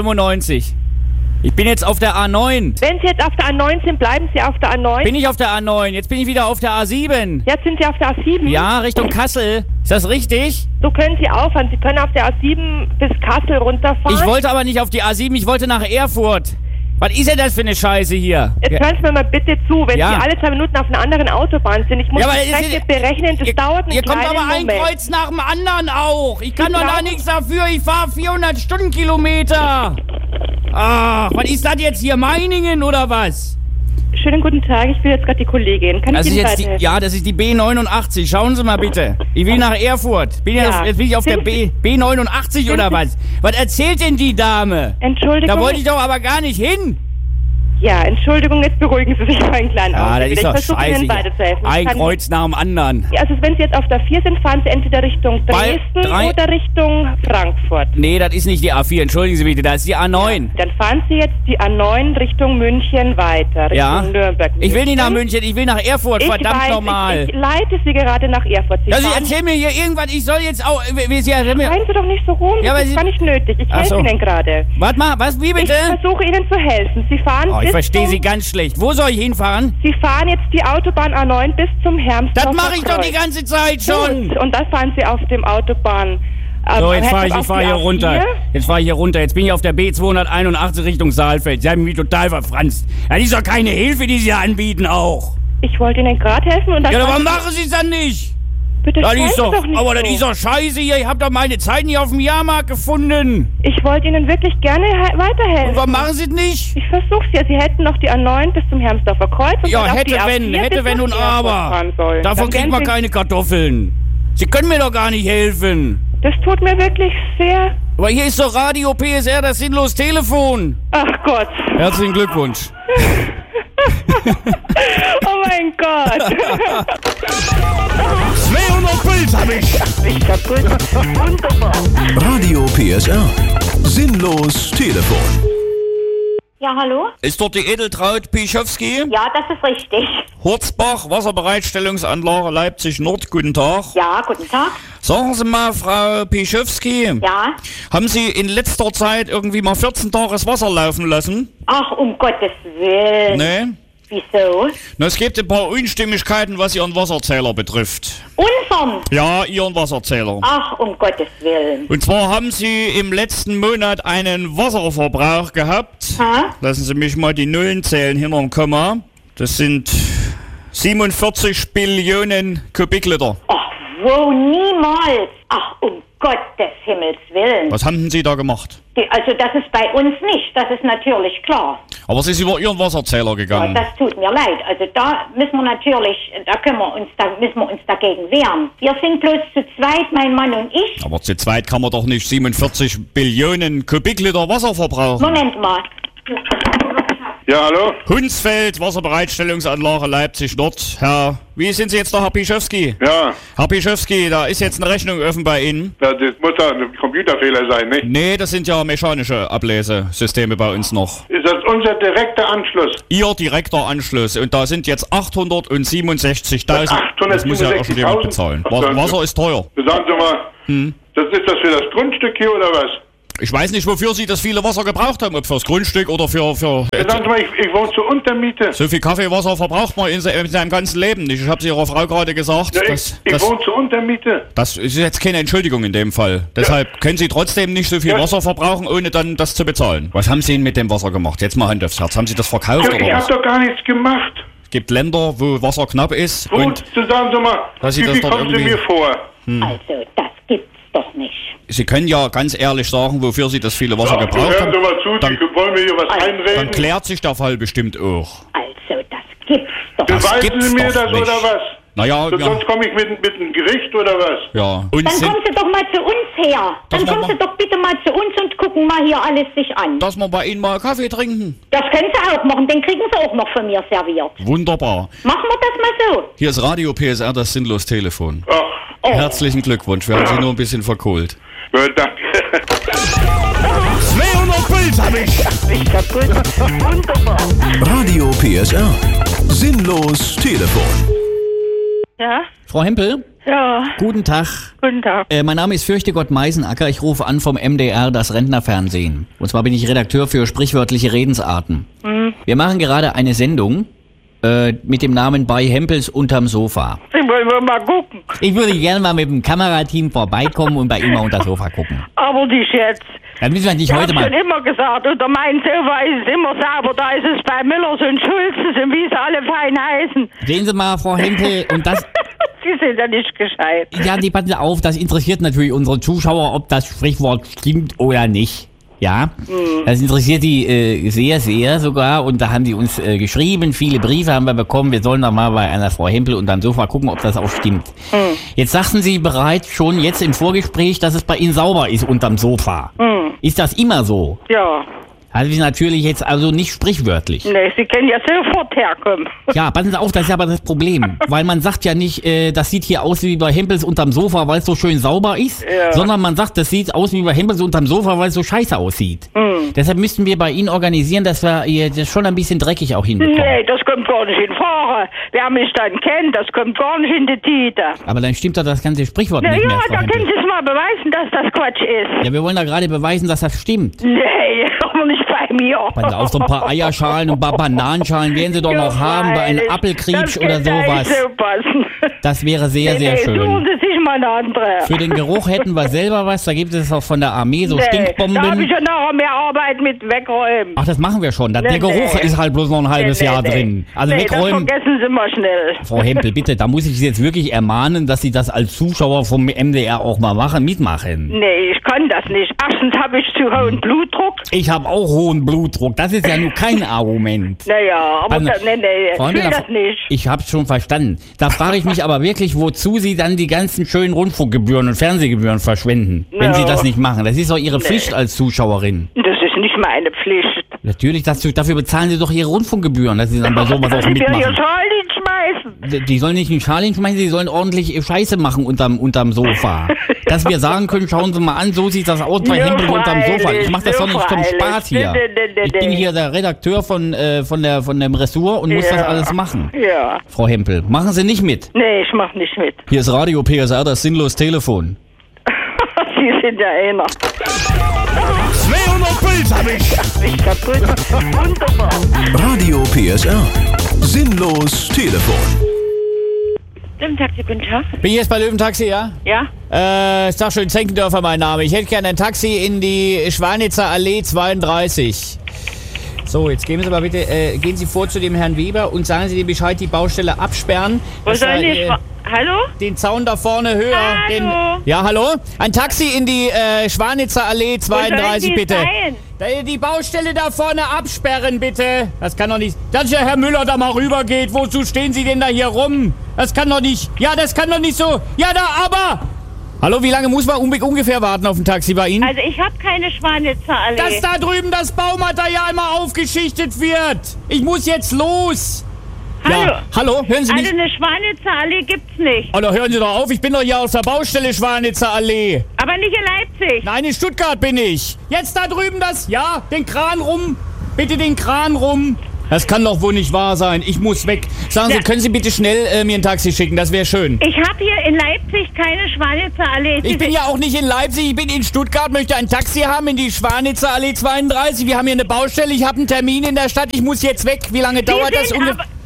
395. Ich bin jetzt auf der A9. Wenn Sie jetzt auf der A9 sind, bleiben Sie auf der A9. Bin ich auf der A9? Jetzt bin ich wieder auf der A7. Jetzt sind Sie auf der A7. Ja, Richtung Kassel. Ist das richtig? So können Sie auffahren. Sie können auf der A7 bis Kassel runterfahren. Ich wollte aber nicht auf die A7, ich wollte nach Erfurt. Was ist denn das für eine Scheiße hier? Jetzt hören Sie mir mal bitte zu, wenn Ja. Sie alle 2 Minuten auf einer anderen Autobahn sind. Ich muss Ja, aber die das Strecke ist- berechnen, das dauert einen Hier kommt kleinen aber ein Moment. Kreuz nach dem anderen auch. Ich kann Sie doch da brauchen- nichts dafür. Ich fahre 400 Stundenkilometer. Ach, was ist das jetzt hier? Meiningen oder was? Schönen guten Tag, ich bin jetzt gerade die Kollegin. Kann Das ich ist Ihnen jetzt die, weiterhelfen? ja, das ist die B89. Schauen Sie mal bitte. Ich will nach Erfurt. Ja. Jetzt bin ich auf der Sind B89 oder was? Was erzählt denn die Dame? Entschuldigung. Da wollte ich doch aber gar nicht hin. Ja, Entschuldigung, jetzt beruhigen Sie sich mal einen kleinen Ah, das Augenblick. ist doch Ich versuche scheiße. Ihnen weiterzuhelfen. Ein Ich kann- Kreuz nach dem anderen. Ja, also wenn Sie jetzt auf der 4 sind, fahren Sie entweder Richtung Bei Dresden drei- oder Richtung Frankfurt. Nee, das ist nicht die A4. Entschuldigen Sie bitte, das ist die A9. Dann fahren Sie jetzt die A9 Richtung München weiter, Richtung Ja. Nürnberg. Ich will nicht nach München, ich will nach Erfurt. Ich Verdammt weiß, nochmal. Ich leite Sie gerade nach Erfurt. Sie Ja, Sie fahren- erzählen mir hier irgendwas, ich soll jetzt auch... Sie erzählen mir, Seien Sie doch nicht so rum, Ja, aber das ist Sie- gar nicht nötig. Ich Ach helfe so. Ihnen gerade. warte mal, was, wie bitte? Ich versuche Ihnen zu helfen. Sie fahren Oh, ich bis verstehe zum- Sie ganz schlecht. Wo soll ich hinfahren? Sie fahren jetzt die Autobahn A9 bis zum Hermsdorfer Das mache ich doch die Kreuz. ganze Zeit schon. Gut. Und dann fahren Sie auf dem Autobahn. So, jetzt fahre ich auf die hier A4. runter. Jetzt fahre ich hier runter. Jetzt bin ich auf der B281 Richtung Saalfeld. Sie haben mich total verfranst. Ja, das ist doch keine Hilfe, die Sie hier anbieten auch. Ich wollte Ihnen gerade helfen und dann... Ja, aber warum machen Sie es dann nicht? Bitte Das schreien ist Sie doch, doch nicht aber so. das ist doch scheiße hier. Ich habe doch meine Zeit nicht auf dem Jahrmarkt gefunden. Ich wollte Ihnen wirklich gerne weiterhelfen. Und warum machen Sie es nicht? Ich versuch's ja. Sie hätten noch die A9 bis zum Hermsdorfer Kreuz. Und Ja, dann auf hätte die A4 wenn, hätte bis wenn nach und Erfurt aber. fahren sollen. Davon Dann kriegt wären man Sie- keine Kartoffeln. Sie können mir doch gar nicht helfen. Das tut mir wirklich sehr... Aber hier ist doch Radio PSR, das sinnlos Telefon. Ach Gott. Herzlichen Glückwunsch. Oh mein Gott. 200 Puls hab ich. Ich kaputt. Wunderbar. Radio PSR. Sinnlos Telefon. Ja, hallo? Ist dort die Edeltraut Pischowski? Ja, das ist richtig. Hurzbach, Wasserbereitstellungsanlage Leipzig Nord. Guten Tag. Ja, guten Tag. Sagen Sie mal, Frau Pischowski, Ja. haben Sie in letzter Zeit irgendwie mal 14 Tage das Wasser laufen lassen? Ach, um Gottes Willen. Nee? Wieso? Na, es gibt ein paar Unstimmigkeiten, was Ihren Wasserzähler betrifft. Unsern? Ja, Ihren Wasserzähler. Ach, um Gottes Willen. Und zwar haben Sie im letzten Monat einen Wasserverbrauch gehabt. Ha? Lassen Sie mich mal die Nullen zählen hinterm Komma. Das sind 47 Billionen Kubikliter. Ach, wo niemals. Ach, um Gottes Himmels Willen. Was haben denn Sie da gemacht? Also das ist bei uns nicht, das ist natürlich klar. Aber es ist über Ihren Wasserzähler Ja, gegangen. das tut mir leid. Also da müssen wir natürlich, müssen wir uns dagegen wehren. Wir sind bloß zu zweit, mein Mann und ich. Aber zu zweit kann man doch nicht 47 Billionen Kubikliter Wasser verbrauchen. Moment mal. Ja, hallo? Hunsfeld, Wasserbereitstellungsanlage Leipzig Nord. Herr, wie sind Sie jetzt der Herr Pischowski? Ja. Herr Pischowski, da ist jetzt eine Rechnung offen bei Ihnen. Ja, das muss doch ein Computerfehler sein, nicht? Nee, das sind ja mechanische Ablesesysteme bei uns noch. Ist das unser direkter Anschluss? Ihr direkter Anschluss. Und da sind jetzt 867.000. Das muss ja auch schon jemand bezahlen. Wasser ist teuer. Sagen Sie mal, das ist das für das Grundstück hier oder was? Ich weiß nicht, wofür Sie das viele Wasser gebraucht haben. Ob fürs Grundstück oder für Sagen Sie mal, ich wohne zur Untermiete. so viel Kaffeewasser verbraucht man in seinem ganzen Leben nicht. Ich habe es Ihrer Frau gerade gesagt. Ja, dass, ich wohne zur Untermiete. das ist jetzt keine Entschuldigung in dem Fall. Deshalb können Sie trotzdem nicht so viel Wasser verbrauchen, ohne dann das zu bezahlen. Was haben Sie denn mit dem Wasser gemacht? Jetzt mal Hand aufs Herz. Haben Sie das verkauft Ich oder hab was? doch gar nichts gemacht. Es gibt Länder, wo Wasser knapp ist. Gut, Und sagen Sie mal, dass Sie das wie dort kommen Sie irgendwie- mir vor? Also, das gibt's doch nicht. Sie können ja ganz ehrlich sagen, wofür Sie das viele Wasser gebraucht haben. Hören Sie mal zu, Dann- Sie wollen mir hier was einreden? Dann klärt sich der Fall bestimmt auch. Also, das gibt's doch. Beweisen gibt's Sie mir doch das nicht. oder was? Naja, ja. Sonst komme ich mit einem Gericht oder was? Ja. Und Dann kommen Sie doch mal zu uns her. Dann kommen Sie doch bitte mal zu uns und gucken mal hier alles sich an. Dass wir bei Ihnen mal Kaffee trinken. Das können Sie auch machen, den kriegen Sie auch noch von mir serviert. Wunderbar. Machen wir das mal so. Hier ist Radio PSR, das sinnlos Telefon. Herzlichen Glückwunsch, wir haben Sie nur ein bisschen verkohlt. Ja, danke. 200 Puls hab ich. Ich kaputt. Wunderbar. Radio PSR. Sinnlos Telefon. Ja? Frau Hempel? Ja. Guten Tag. Guten Tag. Mein Name ist Fürchtegott Meisenacker. Ich rufe an vom MDR, das Rentnerfernsehen. Und zwar bin ich Redakteur für sprichwörtliche Redensarten. Wir machen gerade eine Sendung mit dem Namen Bei Hempels unterm Sofa. Ich will mal gucken. Ich würde gerne mal mit dem Kamerateam vorbeikommen und bei Ihnen mal unter das Sofa gucken. Aber nicht jetzt. Dann müssen wir nicht Ich heute hab mal... schon immer gesagt, unter meinem Sofa ist es immer sauber. Da ist es bei Müllers und Schulzes und wie sie alle fein heißen. Sehen Sie mal, Frau Hempel, und das... Sie sind ja nicht gescheit. Ja, die passen auf, das interessiert natürlich unsere Zuschauer, ob das Sprichwort stimmt oder nicht. Ja, das interessiert die sehr, sehr sogar. Und da haben die uns geschrieben, viele Briefe haben wir bekommen. Wir sollen doch mal bei einer Frau Hempel unterm Sofa gucken, ob das auch stimmt. Jetzt sagten Sie bereits schon jetzt im Vorgespräch, dass es bei Ihnen sauber ist unterm Sofa. Ist das immer so? Ja. Also ist natürlich jetzt also nicht sprichwörtlich. Nee, Sie können ja sofort herkommen. Ja, passen Sie auf, das ist aber das Problem. Weil man sagt ja nicht, das sieht hier aus wie bei Hempels unterm Sofa, weil es so schön sauber ist, sondern man sagt, das sieht aus wie bei Hempels unterm Sofa, weil es so scheiße aussieht. Deshalb müssten wir bei Ihnen organisieren, dass wir hier das schon ein bisschen dreckig auch hinbekommen. Nee, das kommt gar nicht in Frage. Wer mich dann kennt, das kommt gar nicht in die Tite. Aber dann stimmt doch das ganze Sprichwort Na nicht ja, mehr, Frau da Hempel. können Sie es mal beweisen, dass das Quatsch ist. Ja, wir wollen da gerade beweisen, dass das stimmt. Nee, aber nicht bei mir. Passen Sie auf, so ein paar Eierschalen und ein paar Bananenschalen werden Sie doch noch haben bei einem Apfelkriebsch oder sowas. So passen. Das wäre sehr, sehr Suchen schön. Sie sich mal eine andere. Für den Geruch hätten wir selber was, da gibt es auch von der Armee so Da habe ich Stinkbomben. ja nachher mehr Arbeit mit wegräumen. Ach, das machen wir schon. Der Nee, Geruch nee. ist halt bloß noch ein halbes Jahr drin. Also nee, wegräumen. das vergessen Sie mal schnell. Frau Hempel, bitte, da muss ich Sie jetzt wirklich ermahnen, dass Sie das als Zuschauer vom MDR auch mal mitmachen. Nee, ich kann das nicht. Erstens habe ich zu hohen Blutdruck. Ich habe auch hohen Blutdruck. Das ist ja nur kein Argument. Naja, aber Also, nee, Frau ich will Hempel, das nicht. Ich hab's schon verstanden. Da frage ich mich aber wirklich, wozu Sie dann die ganzen schönen Rundfunkgebühren und Fernsehgebühren verschwenden, wenn Ja. Sie das nicht machen. Das ist doch Ihre Nee. Pflicht als Zuschauerin. Das ist nicht meine Pflicht. Natürlich, dafür bezahlen Sie doch Ihre Rundfunkgebühren, dass Sie dann bei sowas auch Ich will hier mitmachen. Schal hinschmeißen. Die sollen nicht einen Schal hinschmeißen, die sollen ordentlich Scheiße machen unterm Sofa. Dass wir sagen können, schauen Sie mal an, so sieht das aus bei Ja, Hempel unterm Sofa. Ich freilich, mache das ja, doch nicht zum freilich. Spaß hier. Nee. Ich bin hier der Redakteur von dem Ressort und muss Ja. das alles machen. Ja. Frau Hempel, machen Sie nicht mit. Nee, ich mach nicht mit. Hier ist Radio PSR, das sinnlos Telefon. Sie sind ja einer. 200 Puls hab ich. Ich kaputt. Wunderbar. Radio PSR. Sinnlos Telefon. Taxi, guten Tag. Bin ich jetzt bei Löwentaxi, ja? Ja? Ist doch schön Zenkendörfer mein Name. Ich hätte gerne ein Taxi in die Schwanitzer Allee 32. So, jetzt gehen Sie mal bitte, gehen Sie vor zu dem Herrn Weber und sagen Sie dem Bescheid, die Baustelle absperren. Wo dass soll er, ich... Hallo? Den Zaun da vorne höher. Hallo? Ja, hallo? Ein Taxi in die Schwanitzer Allee 32, die bitte. sein? Die Baustelle da vorne absperren, bitte. Das kann doch nicht... Dass der Herr Müller da mal rübergeht. Wozu stehen Sie denn da hier rum? Das kann doch nicht... Ja, das kann doch nicht so... Ja, da, aber... Hallo, wie lange muss man ungefähr warten auf ein Taxi bei Ihnen? Also ich habe keine Schwanitzer Allee. Dass da drüben das Baumaterial mal aufgeschichtet wird. Ich muss jetzt los. Hallo? Ja, hallo, hören Sie mich? Also eine Schwanitzer Allee gibt's nicht. Hallo, hören Sie doch auf, ich bin doch hier aus der Baustelle Schwanitzer Allee. Aber nicht in Leipzig. Nein, in Stuttgart bin ich. Jetzt da drüben das, ja, den Kran rum. Bitte den Kran rum. Das kann doch wohl nicht wahr sein. Ich muss weg. Sagen Sie, Ja. können Sie bitte schnell mir ein Taxi schicken? Das wäre schön. Ich habe hier in Leipzig keine Schwanitzer Allee. Ich bin ja auch nicht in Leipzig, ich bin in Stuttgart, möchte ein Taxi haben in die Schwanitzer Allee 32. Wir haben hier eine Baustelle, ich habe einen Termin in der Stadt, ich muss jetzt weg. Wie lange dauert das ungefähr?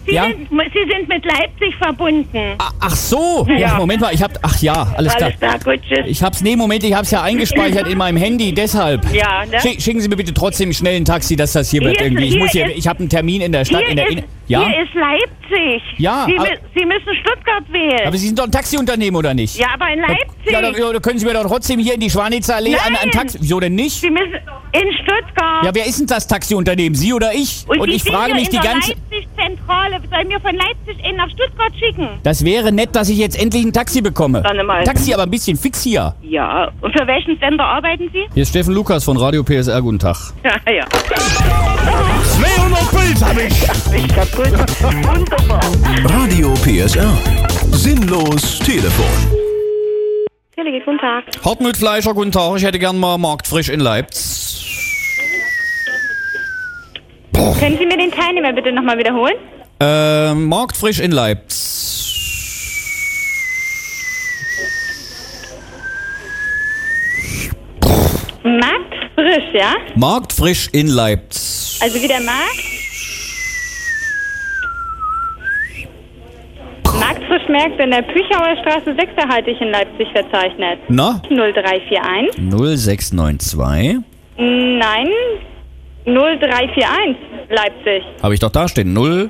Ja? Sie sind mit Leipzig verbunden. Ach so. Ja, Moment mal, alles klar. Alles klar, gut, tschüss. Ich hab's ja eingespeichert in meinem Handy, deshalb. Ja, ne? Schicken Sie mir bitte trotzdem schnell ein Taxi, dass das hier wird irgendwie. Ich habe einen Termin in der Stadt. Hier ist Leipzig. Ja, Sie müssen Stuttgart wählen. aber Sie sind doch ein Taxiunternehmen, oder nicht? Ja, aber in Leipzig. Ja, da können Sie mir doch trotzdem hier in die Schwanitzer Allee ein Taxi... Wieso denn nicht? Sie müssen in Stuttgart. Ja, wer ist denn das Taxiunternehmen? Sie oder ich? Und ich frage mich die ganze... Leipzig-Zentrale. Sollen wir von Leipzig nach Stuttgart schicken? Das wäre nett, dass ich jetzt endlich ein Taxi bekomme. Dann mal. Taxi, aber ein bisschen fix hier. Ja. Und für welchen Sender arbeiten Sie? Hier ist Steffen Lukas von Radio PSR. Guten Tag. Ja. 200 Puls hab ich. Kaputt. Wunderbar. Radio PSR. Sinnlos Telefon. Guten Tag. Hartmut Fleischer, guten Tag. Ich hätte gern mal Marktfrisch in Leipzig. Können Sie mir den Teilnehmer bitte nochmal wiederholen? Marktfrisch in Leipzig. Marktfrisch, ja? Marktfrisch in Leipzig. Also wie der Markt? Marktfrisch Märkte in der Püchauer Straße 6 erhalte ich in Leipzig verzeichnet. Na? 0341. 0692. Nein, 0341 Leipzig. Habe ich doch da stehen.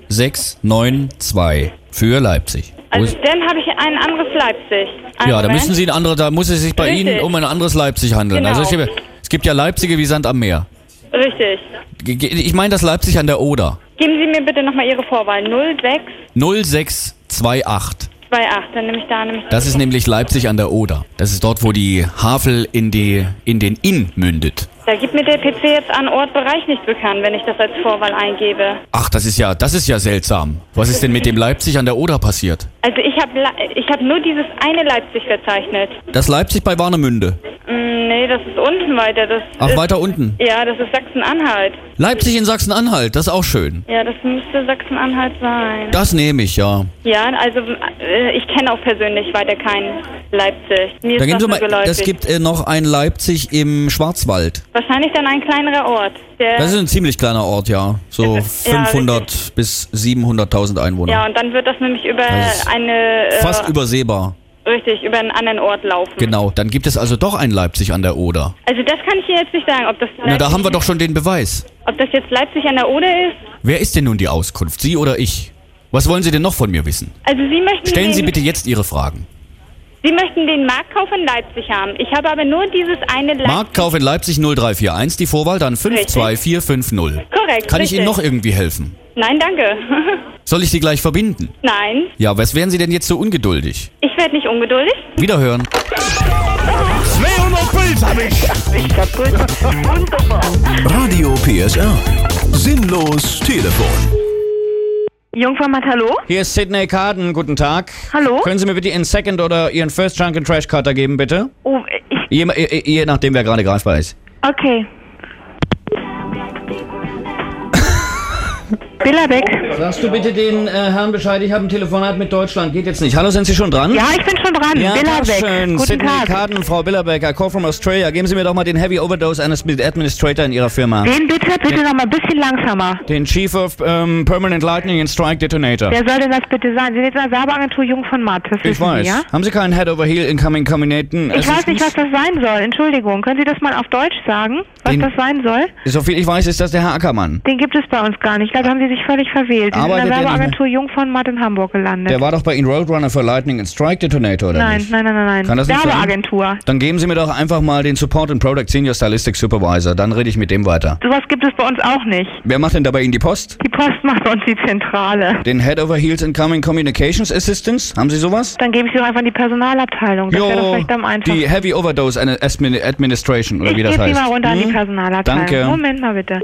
0692 für Leipzig. Also dann habe ich ein anderes Leipzig. Ja, da müssen Sie da muss es sich bei Richtig. Ihnen um ein anderes Leipzig handeln. Genau. Also es gibt ja Leipzige wie Sand am Meer. Richtig. Ich meine das Leipzig an der Oder. Geben Sie mir bitte nochmal Ihre Vorwahl. 0628. 28, dann nehme ich da nämlich. Das ist nämlich Leipzig an der Oder. Das ist dort, wo die Havel in den Inn mündet. Da gibt mir der PC jetzt an Ort Bereich nicht bekannt, wenn ich das als Vorwahl eingebe. Ach, das ist ja seltsam. Was ist denn mit dem Leipzig an der Oder passiert? Also ich hab nur dieses eine Leipzig verzeichnet. Das Leipzig bei Warnemünde. Nee, das ist unten weiter. Weiter unten? Ja, das ist Sachsen-Anhalt. Leipzig in Sachsen-Anhalt, das ist auch schön. Ja, das müsste Sachsen-Anhalt sein. Das nehme ich, ja. Ja, also ich kenne auch persönlich weiter keinen Leipzig. Mir Da ist gehen das Sie nur mal, geläufig. es gibt noch ein Leipzig im Schwarzwald. Wahrscheinlich dann ein kleinerer Ort. Das ist ein ziemlich kleiner Ort, ja. So 500 bis 700.000 Einwohner. Ja, und dann wird das nämlich über Fast übersehbar. Richtig, über einen anderen Ort laufen. Genau, dann gibt es also doch ein Leipzig an der Oder. Also das kann ich Ihnen jetzt nicht sagen, ob das Na, da haben wir doch schon den Beweis. ob das jetzt Leipzig an der Oder ist. Wer ist denn nun die Auskunft, Sie oder ich? Was wollen Sie denn noch von mir wissen? Also Sie möchten Stellen Sie den, bitte jetzt Ihre Fragen. Sie möchten den Marktkauf in Leipzig haben. Ich habe aber nur dieses eine Leipzig. Marktkauf in Leipzig 0341, die Vorwahl dann 52450. Korrekt. Kann ich richtig. Ihnen noch irgendwie helfen? Nein, danke. Soll ich Sie gleich verbinden? Nein, Ja, was wären Sie denn jetzt so ungeduldig? ich werde nicht ungeduldig. Wiederhören. 200 Puls hab ich. Kaputt. Wunderbar. Radio PSR. Sinnlos Telefon. Jungformat, hallo? Hier ist Sidney Carden, guten Tag. Hallo? Können Sie mir bitte Ihren Second oder Ihren First Junk and Trash Cutter geben, bitte? Oh, Je nachdem, wer gerade greifbar ist. okay. Billerbeck. Sagst du bitte den Herrn Bescheid, ich habe ein Telefonat mit Deutschland, geht jetzt nicht. Hallo, sind Sie schon dran? Ja, ich bin schon dran. Ja, Billerbeck. schön. Guten Sidney Tag. Carden, Frau Billerbeck, I call from Australia. Geben Sie mir doch mal den Heavy Overdose Administrator in Ihrer Firma. Den bitte noch mal ein bisschen langsamer. Den Chief of Permanent Lightning and Strike Detonator. Wer soll denn das bitte sein? Sie sind jetzt in der Werbeagentur Jung von Matt. Das Ich wissen weiß. Sie, ja? Haben Sie keinen Head over Heel Incoming Combinaten? Ich weiß nicht, was das sein soll. Entschuldigung. Können Sie das mal auf Deutsch sagen, was das sein soll? So viel ich weiß, ist das der Herr Ackermann. Den gibt es bei uns gar nicht. Ich glaube, da haben Sie sich völlig verwählt. Sie sind in Arbeitet der der Werbeagentur Jung von Matt in Hamburg gelandet. Der war doch bei Ihnen Roadrunner für Lightning and Strike Detonator, oder Nein, nicht? nein. Kann das nicht sein? Werbeagentur. Dann geben Sie mir doch einfach mal den Support and Product Senior Stylistic Supervisor. Dann rede ich mit dem weiter. Sowas gibt es bei uns auch nicht. Wer macht denn da bei Ihnen die Post? Die Post macht bei uns die Zentrale. Den Head over Heels Incoming Communications Assistance? Haben Sie sowas? Dann gebe ich Sie doch einfach in die Personalabteilung. Das wäre doch vielleicht am einfachsten. die Heavy Overdose Administration, oder wie das Ich heißt. gebe Sie mal runter an die Personalabteilung. Danke. Moment mal bitte.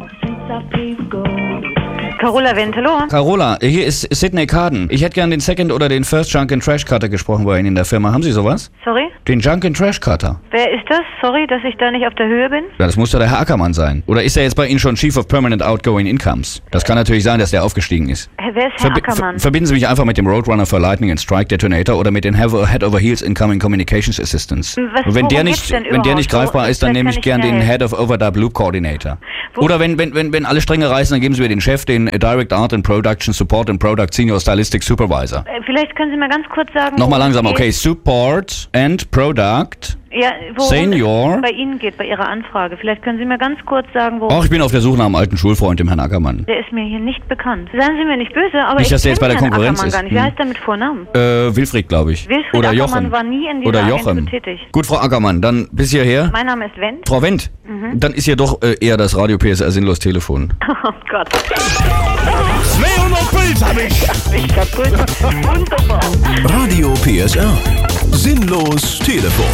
Carola Wendt, hallo. Carola, hier ist Sidney Carden. Ich hätte gern den Second oder den First Junk and Trash Cutter gesprochen bei Ihnen in der Firma. Haben Sie sowas? Sorry? Den Junk and Trash Cutter. Wer ist das? Sorry, dass ich da nicht auf der Höhe bin. Ja, das muss doch der Herr Ackermann sein. Oder ist er jetzt bei Ihnen schon Chief of Permanent Outgoing Incomes? Das kann natürlich sein, dass der aufgestiegen ist. Wer ist Herr Ackermann? Verbinden Sie mich einfach mit dem Roadrunner for Lightning and Strike Detonator oder mit den Head over Heels Incoming Communications Assistance. Und wenn der nicht greifbar ist, dann nehme ich gern den Head of Overdub Loop Coordinator. Oder wenn alle Stränge reißen, dann geben Sie mir den Chef, den a Direct Art and Production Support and Product Senior Stylistic Supervisor. Vielleicht können Sie mal ganz kurz sagen... Nochmal worum langsam, es okay. geht. Support and Product Ja, worum Senior. es bei Ihnen geht, bei Ihrer Anfrage. Vielleicht können Sie mir ganz kurz sagen, worum... Ach, ich bin auf der Suche nach einem alten Schulfreund, dem Herrn Ackermann. Der ist mir hier nicht bekannt. Seien Sie mir nicht böse, aber Nicht, dass der ich jetzt bei der kenne Herrn Konkurrenz Ackermann ist. gar nicht. Wie heißt der mit Vornamen? Wilfried, glaube ich. Wilfried Oder Ackermann Jochen. war nie in dieser Oder Agentur Jochen. tätig. Gut, Frau Ackermann, dann bis hierher. Mein Name ist Wendt. Frau Wendt, Mhm. dann ist hier doch eher das Radio PSR Sinnlos Telefon. Oh Gott. 200 Puls hab ich. Ich kaputt. Wunderbar. Radio PSR. Sinnlos Telefon.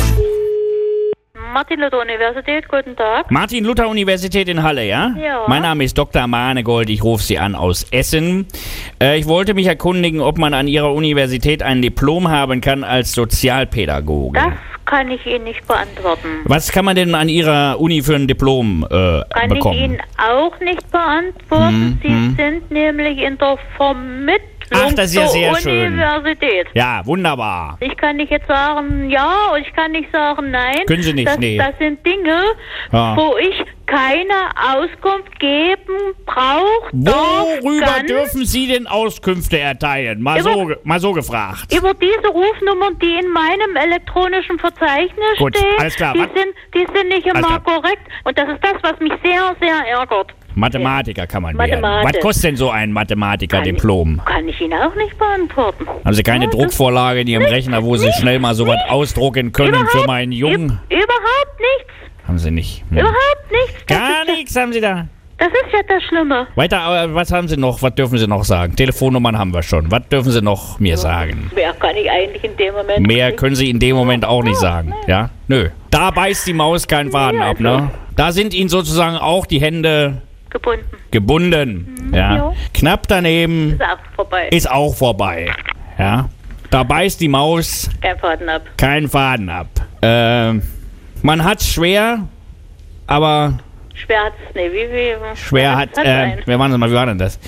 Martin Luther Universität, guten Tag. Martin Luther Universität in Halle, ja? Ja. Mein Name ist Dr. Manegold, ich rufe Sie an aus Essen. Ich wollte mich erkundigen, ob man an Ihrer Universität ein Diplom haben kann als Sozialpädagoge. Das kann ich Ihnen nicht beantworten. Was kann man denn an Ihrer Uni für ein Diplom Kann bekommen? ich Ihnen auch nicht beantworten. Sie sind nämlich in der Vermittlung Ach, das ist ja der sehr schön. Universität. Ja, wunderbar. Ich kann nicht jetzt sagen ja und ich kann nicht sagen nein. Können Sie nicht, das, nee. Das sind Dinge, Ja. wo ich keine Auskunft geben brauche. Worüber dürfen Sie denn Auskünfte erteilen? Mal so gefragt. Über diese Rufnummern, die in meinem elektronischen Verzeichnis Gut, stehen, alles klar. die sind nicht Alles immer klar. korrekt. Und das ist das, was mich sehr, sehr ärgert. Mathematiker kann man werden. Mathematik. Was kostet denn so ein Mathematiker-Diplom? Kann ich Ihnen auch nicht beantworten. Haben Sie keine Druckvorlage in Ihrem Rechner, wo Sie schnell mal sowas ausdrucken können für meinen Jungen? Überhaupt nichts. Haben Sie nicht. Überhaupt nichts. Gar nichts haben Sie da. Das ist ja das Schlimme. Weiter, aber was haben Sie noch? Was dürfen Sie noch sagen? Telefonnummern haben wir schon. Was dürfen Sie noch mir sagen? Mehr kann ich eigentlich in dem Moment Mehr nicht. können Sie in dem Moment auch nicht sagen. Ja? Nö. Da beißt die Maus keinen Faden ab, ne? Da sind Ihnen sozusagen auch die Hände gebunden. Ja. jo. Knapp daneben Ist auch vorbei. ist auch vorbei. Ja. Da beißt die Maus Kein Faden ab. keinen Faden ab. Man hat's schwer, aber Schwer hat's nicht. Wie schwer hat. Wie war denn das?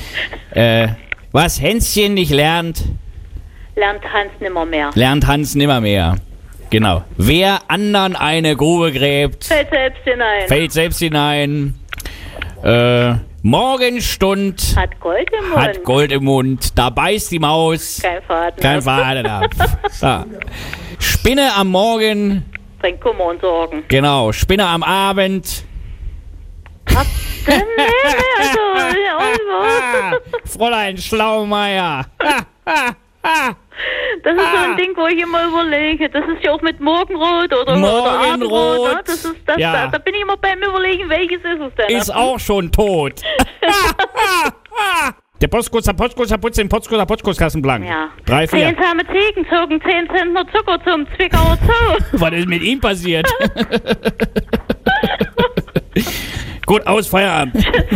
Was Hänschen nicht lernt, Lernt Hans nimmer mehr. lernt Hans nimmermehr. Genau. Wer anderen eine Grube gräbt, Fällt selbst hinein. fällt selbst hinein. Morgenstund Hat Gold im Mund. hat Gold im Mund. Da beißt die Maus Kein Faden kein ab. Faden ab. Ja. Spinne am Morgen, Bringt Kummer und Sorgen. genau. Spinne am Abend. Fräulein Schlaumeier. Das ist so ein Ding, wo ich immer überlege. Das ist ja auch mit Morgenrot oder Abendrot. Morgenrot. Ne? Das ist das, Ja. da bin ich immer beim Überlegen, welches ist es denn? Ist auch schon tot. Der Postkuster putzt den Postkusterkasten blank. Ja. 3, 4. Einsame Ziegen zogen 10 Zentner Zucker zum Zwickauer Zoo. Was ist mit ihm passiert? Gut, aus, Feierabend.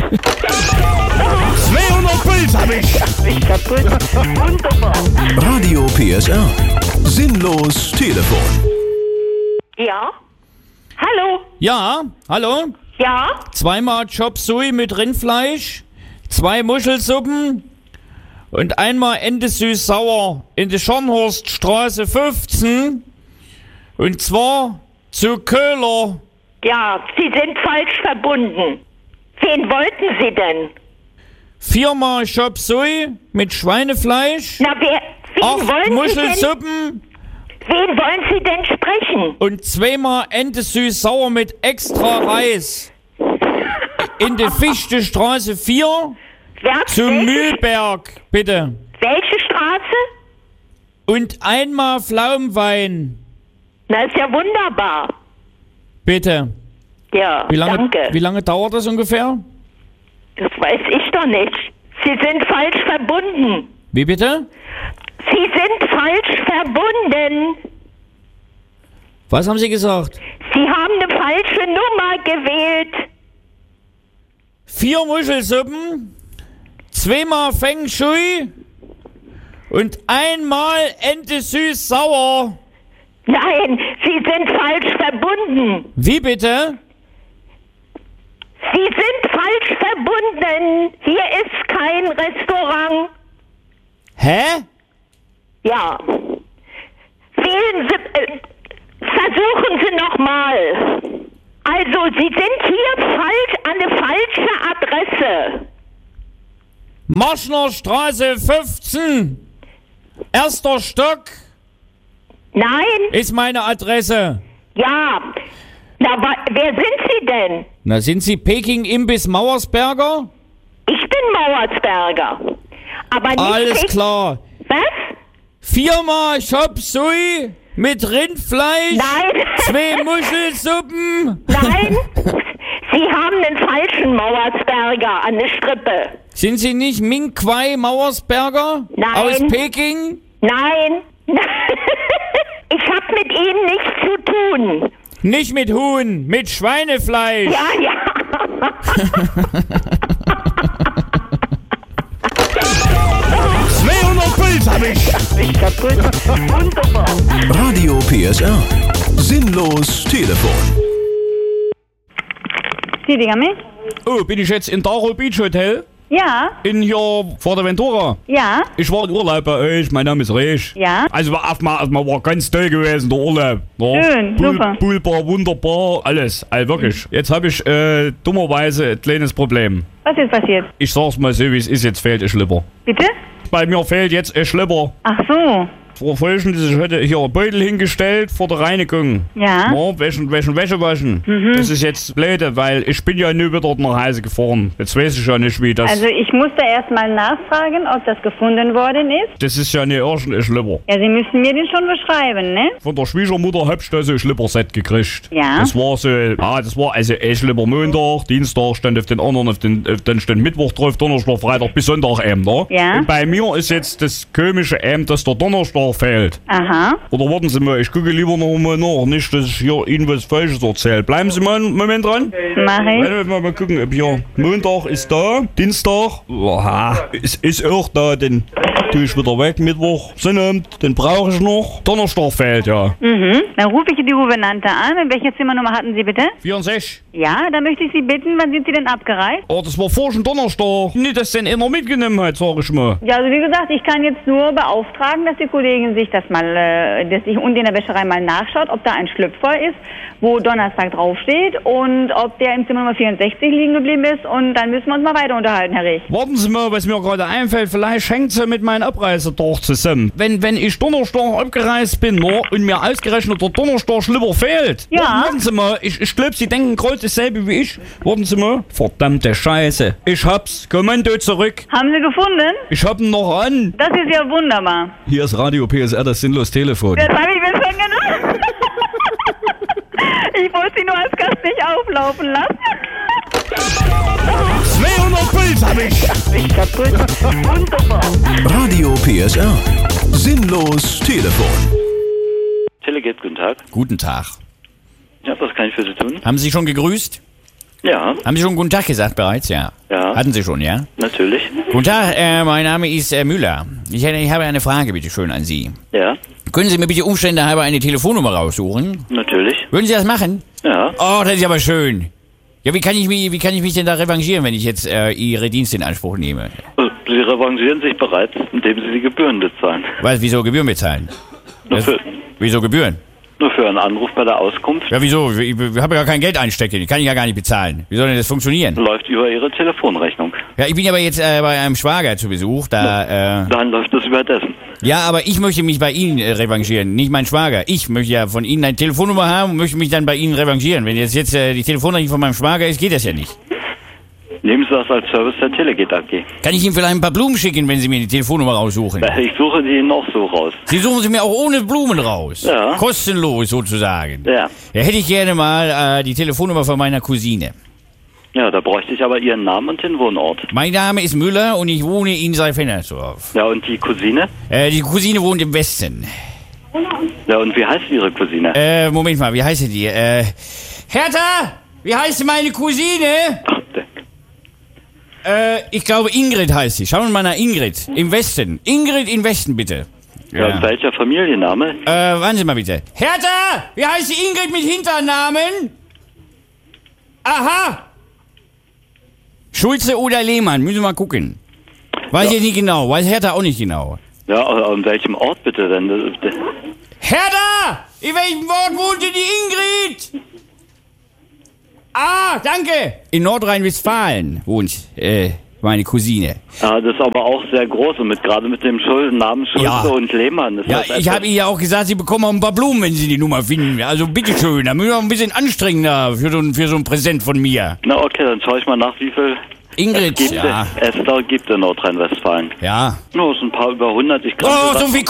200 Puls hab ich. Ich kaputt. Wunderbar. Radio PSR. Sinnlos Telefon. Ja? Hallo? Ja, hallo? Ja? 2-mal Chop Suey mit Rindfleisch, 2 Muschelsuppen und einmal Ente süß-sauer in der Schornhorststraße 15. Und zwar zu Köhler. Ja, Sie sind falsch verbunden. Wen wollten Sie denn? 4-mal Chop Suey mit Schweinefleisch. Na, wen 8 wollen Sie denn? Muschelsuppen. Wen wollen Sie denn sprechen? Und 2-mal Ente süß-sauer mit extra Reis. In der Fichtestraße 4 zu Mühlberg, bitte. Welche Straße? Und einmal Pflaumenwein, Na, ist ja wunderbar. bitte. Ja, danke. Wie lange dauert das ungefähr? Das weiß ich doch nicht. Sie sind falsch verbunden. Wie bitte? Sie sind falsch verbunden. Was haben Sie gesagt? Sie haben eine falsche Nummer gewählt. 4 Muschelsuppen, 2-mal Feng Shui und einmal Ente süß-sauer. Nein, Sie sind falsch verbunden. Wie bitte? Sie sind falsch verbunden. Hier ist kein Restaurant. Hä? Ja. Wählen Sie, versuchen Sie nochmal. Also, Sie sind hier falsch an eine falsche Adresse. Marschner Straße 15. Erster Stock. Nein. Ist meine Adresse. Ja. Na, wer sind Sie denn? Na, sind Sie Peking Imbiss Mauersberger? Ich bin Mauersberger. Aber nicht Alles klar. Was? Firma Chop Suey mit Rindfleisch. Nein. 2 Muschelsuppen. Nein. Sie haben den falschen Mauersberger an der Strippe. Sind Sie nicht Ming Kwai Mauersberger? Nein. Aus Peking? Nein. Ich hab mit Ihnen nichts zu tun. Nicht mit Huhn, mit Schweinefleisch. Ja, ja. 200 Puls hab ich. Ich kaputt. Wunderbar. Radio PSR. Sinnlos Telefon. Sí, dígame. Oh, bin ich jetzt in Daro Beach Hotel? Ja. In hier Fuerteventura? Ja. Ich war in Urlaub bei euch, mein Name ist Rech. Ja. Also erstmal war ganz toll gewesen, der Urlaub. Ja. Schön, super. Poolbar, wunderbar, alles. Also wirklich. Jetzt habe ich dummerweise ein kleines Problem. Was ist passiert? Ich sag's mal so, wie es ist, jetzt fehlt ein Schlipper. Bitte? Bei mir fehlt jetzt ein Schlipper. Ach so. Vor Folgendes, ich hatte hier Beutel hingestellt vor der Reinigung. Ja. Wäsche waschen. Mhm. Das ist jetzt blöde, weil ich bin ja nur wieder nach Hause gefahren. Jetzt weiß ich ja nicht, wie das... Also ich muss da erstmal nachfragen, ob das gefunden worden ist. Das ist ja nicht irgendein Schlipper. Ja, Sie müssen mir den schon beschreiben, ne? Von der Schwiegermutter hab ich da so ein Schlipperset gekriegt. Ja. Das war so, das war also ein Schlipper Montag, Dienstag stand auf den anderen, dann stand Mittwoch drauf, Donnerstag, Freitag bis Sonntag ne? Ja. Und bei mir ist jetzt das komische dass der Donnerstag fehlt. Aha. Oder warten Sie mal, ich gucke lieber noch mal nach, nicht, dass ich hier Ihnen was Falsches erzähle. Bleiben Sie mal einen Moment dran. Mach ich. Mal gucken, ob hier Montag ist da, Dienstag, ist auch da, dann tue ich wieder weg, Mittwoch, Sonnabend, den brauche ich noch. Donnerstag fehlt, ja. Mhm. Dann rufe ich die Gouvernante an. Und welche Zimmernummer hatten Sie bitte? 64. Ja, dann möchte ich Sie bitten, wann sind Sie denn abgereist? Oh, das war vor schon Donnerstag. Nicht, dass den einer mitgenommen hat, sag ich mal. Ja, also wie gesagt, ich kann jetzt nur beauftragen, dass die Kollegin sich das mal, dass sich unten in der Wäscherei mal nachschaut, ob da ein Schlüpfer ist, wo Donnerstag draufsteht und ob der im Zimmer Nummer 64 liegen geblieben ist und dann müssen wir uns mal weiter unterhalten, Herr Rich. Warten Sie mal, was mir gerade einfällt, vielleicht hängt sie mit meinem Abreisetag zusammen. Wenn ich Donnerstag abgereist bin und mir ausgerechnet der Donnerstag Schlipper fehlt. Ja. Warten Sie mal, ich glaube, Sie denken gerade dasselbe wie ich. Warten Sie mal. Verdammte Scheiße. Ich hab's. Kommando zurück. Haben Sie gefunden? Ich hab ihn noch an. Das ist ja wunderbar. Hier ist Radio PSR, das Sinnlos Telefon. Das habe ich mir schon gedacht. Ich wollte Sie nur als Gast nicht auflaufen lassen. 200 Puls hab ich. Ich kaputt. Wunderbar. Radio PSR. Sinnlos Telefon. Teleget, guten Tag. Guten Tag. Ja, was kann ich für Sie tun? Haben Sie schon gegrüßt? Ja. Haben Sie schon guten Tag gesagt bereits? Ja. Ja. Hatten Sie schon, ja? Natürlich. Guten Tag, mein Name ist Müller. Ich habe eine Frage, bitte schön, an Sie. Ja. Können Sie mir bitte Umstände halber eine Telefonnummer raussuchen? Natürlich. Würden Sie das machen? Ja. Oh, das ist aber schön. Ja, wie kann ich mich denn da revanchieren, wenn ich jetzt Ihre Dienste in Anspruch nehme? Sie revanchieren sich bereits, indem Sie die Gebühren bezahlen. Was, wieso Gebühren bezahlen? Wieso Gebühren? Nur für einen Anruf bei der Auskunft. Ja, wieso? Ich habe ja kein Geld einstecken, die kann ich ja gar nicht bezahlen. Wie soll denn das funktionieren? Läuft über Ihre Telefonrechnung. Ja, ich bin aber jetzt bei einem Schwager zu Besuch, Dann läuft das über dessen. Ja, aber ich möchte mich bei Ihnen revanchieren, nicht mein Schwager. Ich möchte ja von Ihnen eine Telefonnummer haben und möchte mich dann bei Ihnen revanchieren. Wenn jetzt die Telefonrechnung von meinem Schwager ist, geht das ja nicht. Nehmen Sie das als Service der Teleget AG. Kann ich Ihnen vielleicht ein paar Blumen schicken, wenn Sie mir die Telefonnummer raussuchen? Ich suche die noch so raus. Sie suchen sie mir auch ohne Blumen raus? Ja. Kostenlos sozusagen? Ja. Ja, hätte ich gerne mal die Telefonnummer von meiner Cousine. Ja, da bräuchte ich aber Ihren Namen und den Wohnort. Mein Name ist Müller und ich wohne in Seifernersdorf. Ja, und die Cousine? Die Cousine wohnt im Westen. Ja, und wie heißt Ihre Cousine? Moment mal, wie heißt die? Hertha! Wie heißt meine Cousine? Ich glaube Ingrid heißt sie. Schauen wir mal nach Ingrid. Im Westen. Ingrid im Westen, bitte. Ja, und welcher Familienname? Warten Sie mal bitte. Hertha! Wie heißt die Ingrid mit Hinternamen? Aha! Schulze oder Lehmann, müssen wir mal gucken. Weiß ich nicht genau, weiß Hertha auch nicht genau. Ja, an welchem Ort bitte denn? Hertha! In welchem Ort wohnte die Ingrid? Ah, danke! In Nordrhein-Westfalen wohnt. meine Cousine. Ja, das ist aber auch sehr groß und gerade mit dem Namen Schulze und Lehmann. Ja, ich habe ihr ja auch gesagt, Sie bekommen auch ein paar Blumen, wenn Sie die Nummer finden. Also bitteschön, da müssen wir ein bisschen anstrengender für so ein Präsent von mir. Na okay, dann schaue ich mal nach, wie viel Ingrid, Esther gibt in Nordrhein-Westfalen. Ja. No, es sind ein paar über 100. Ich so viel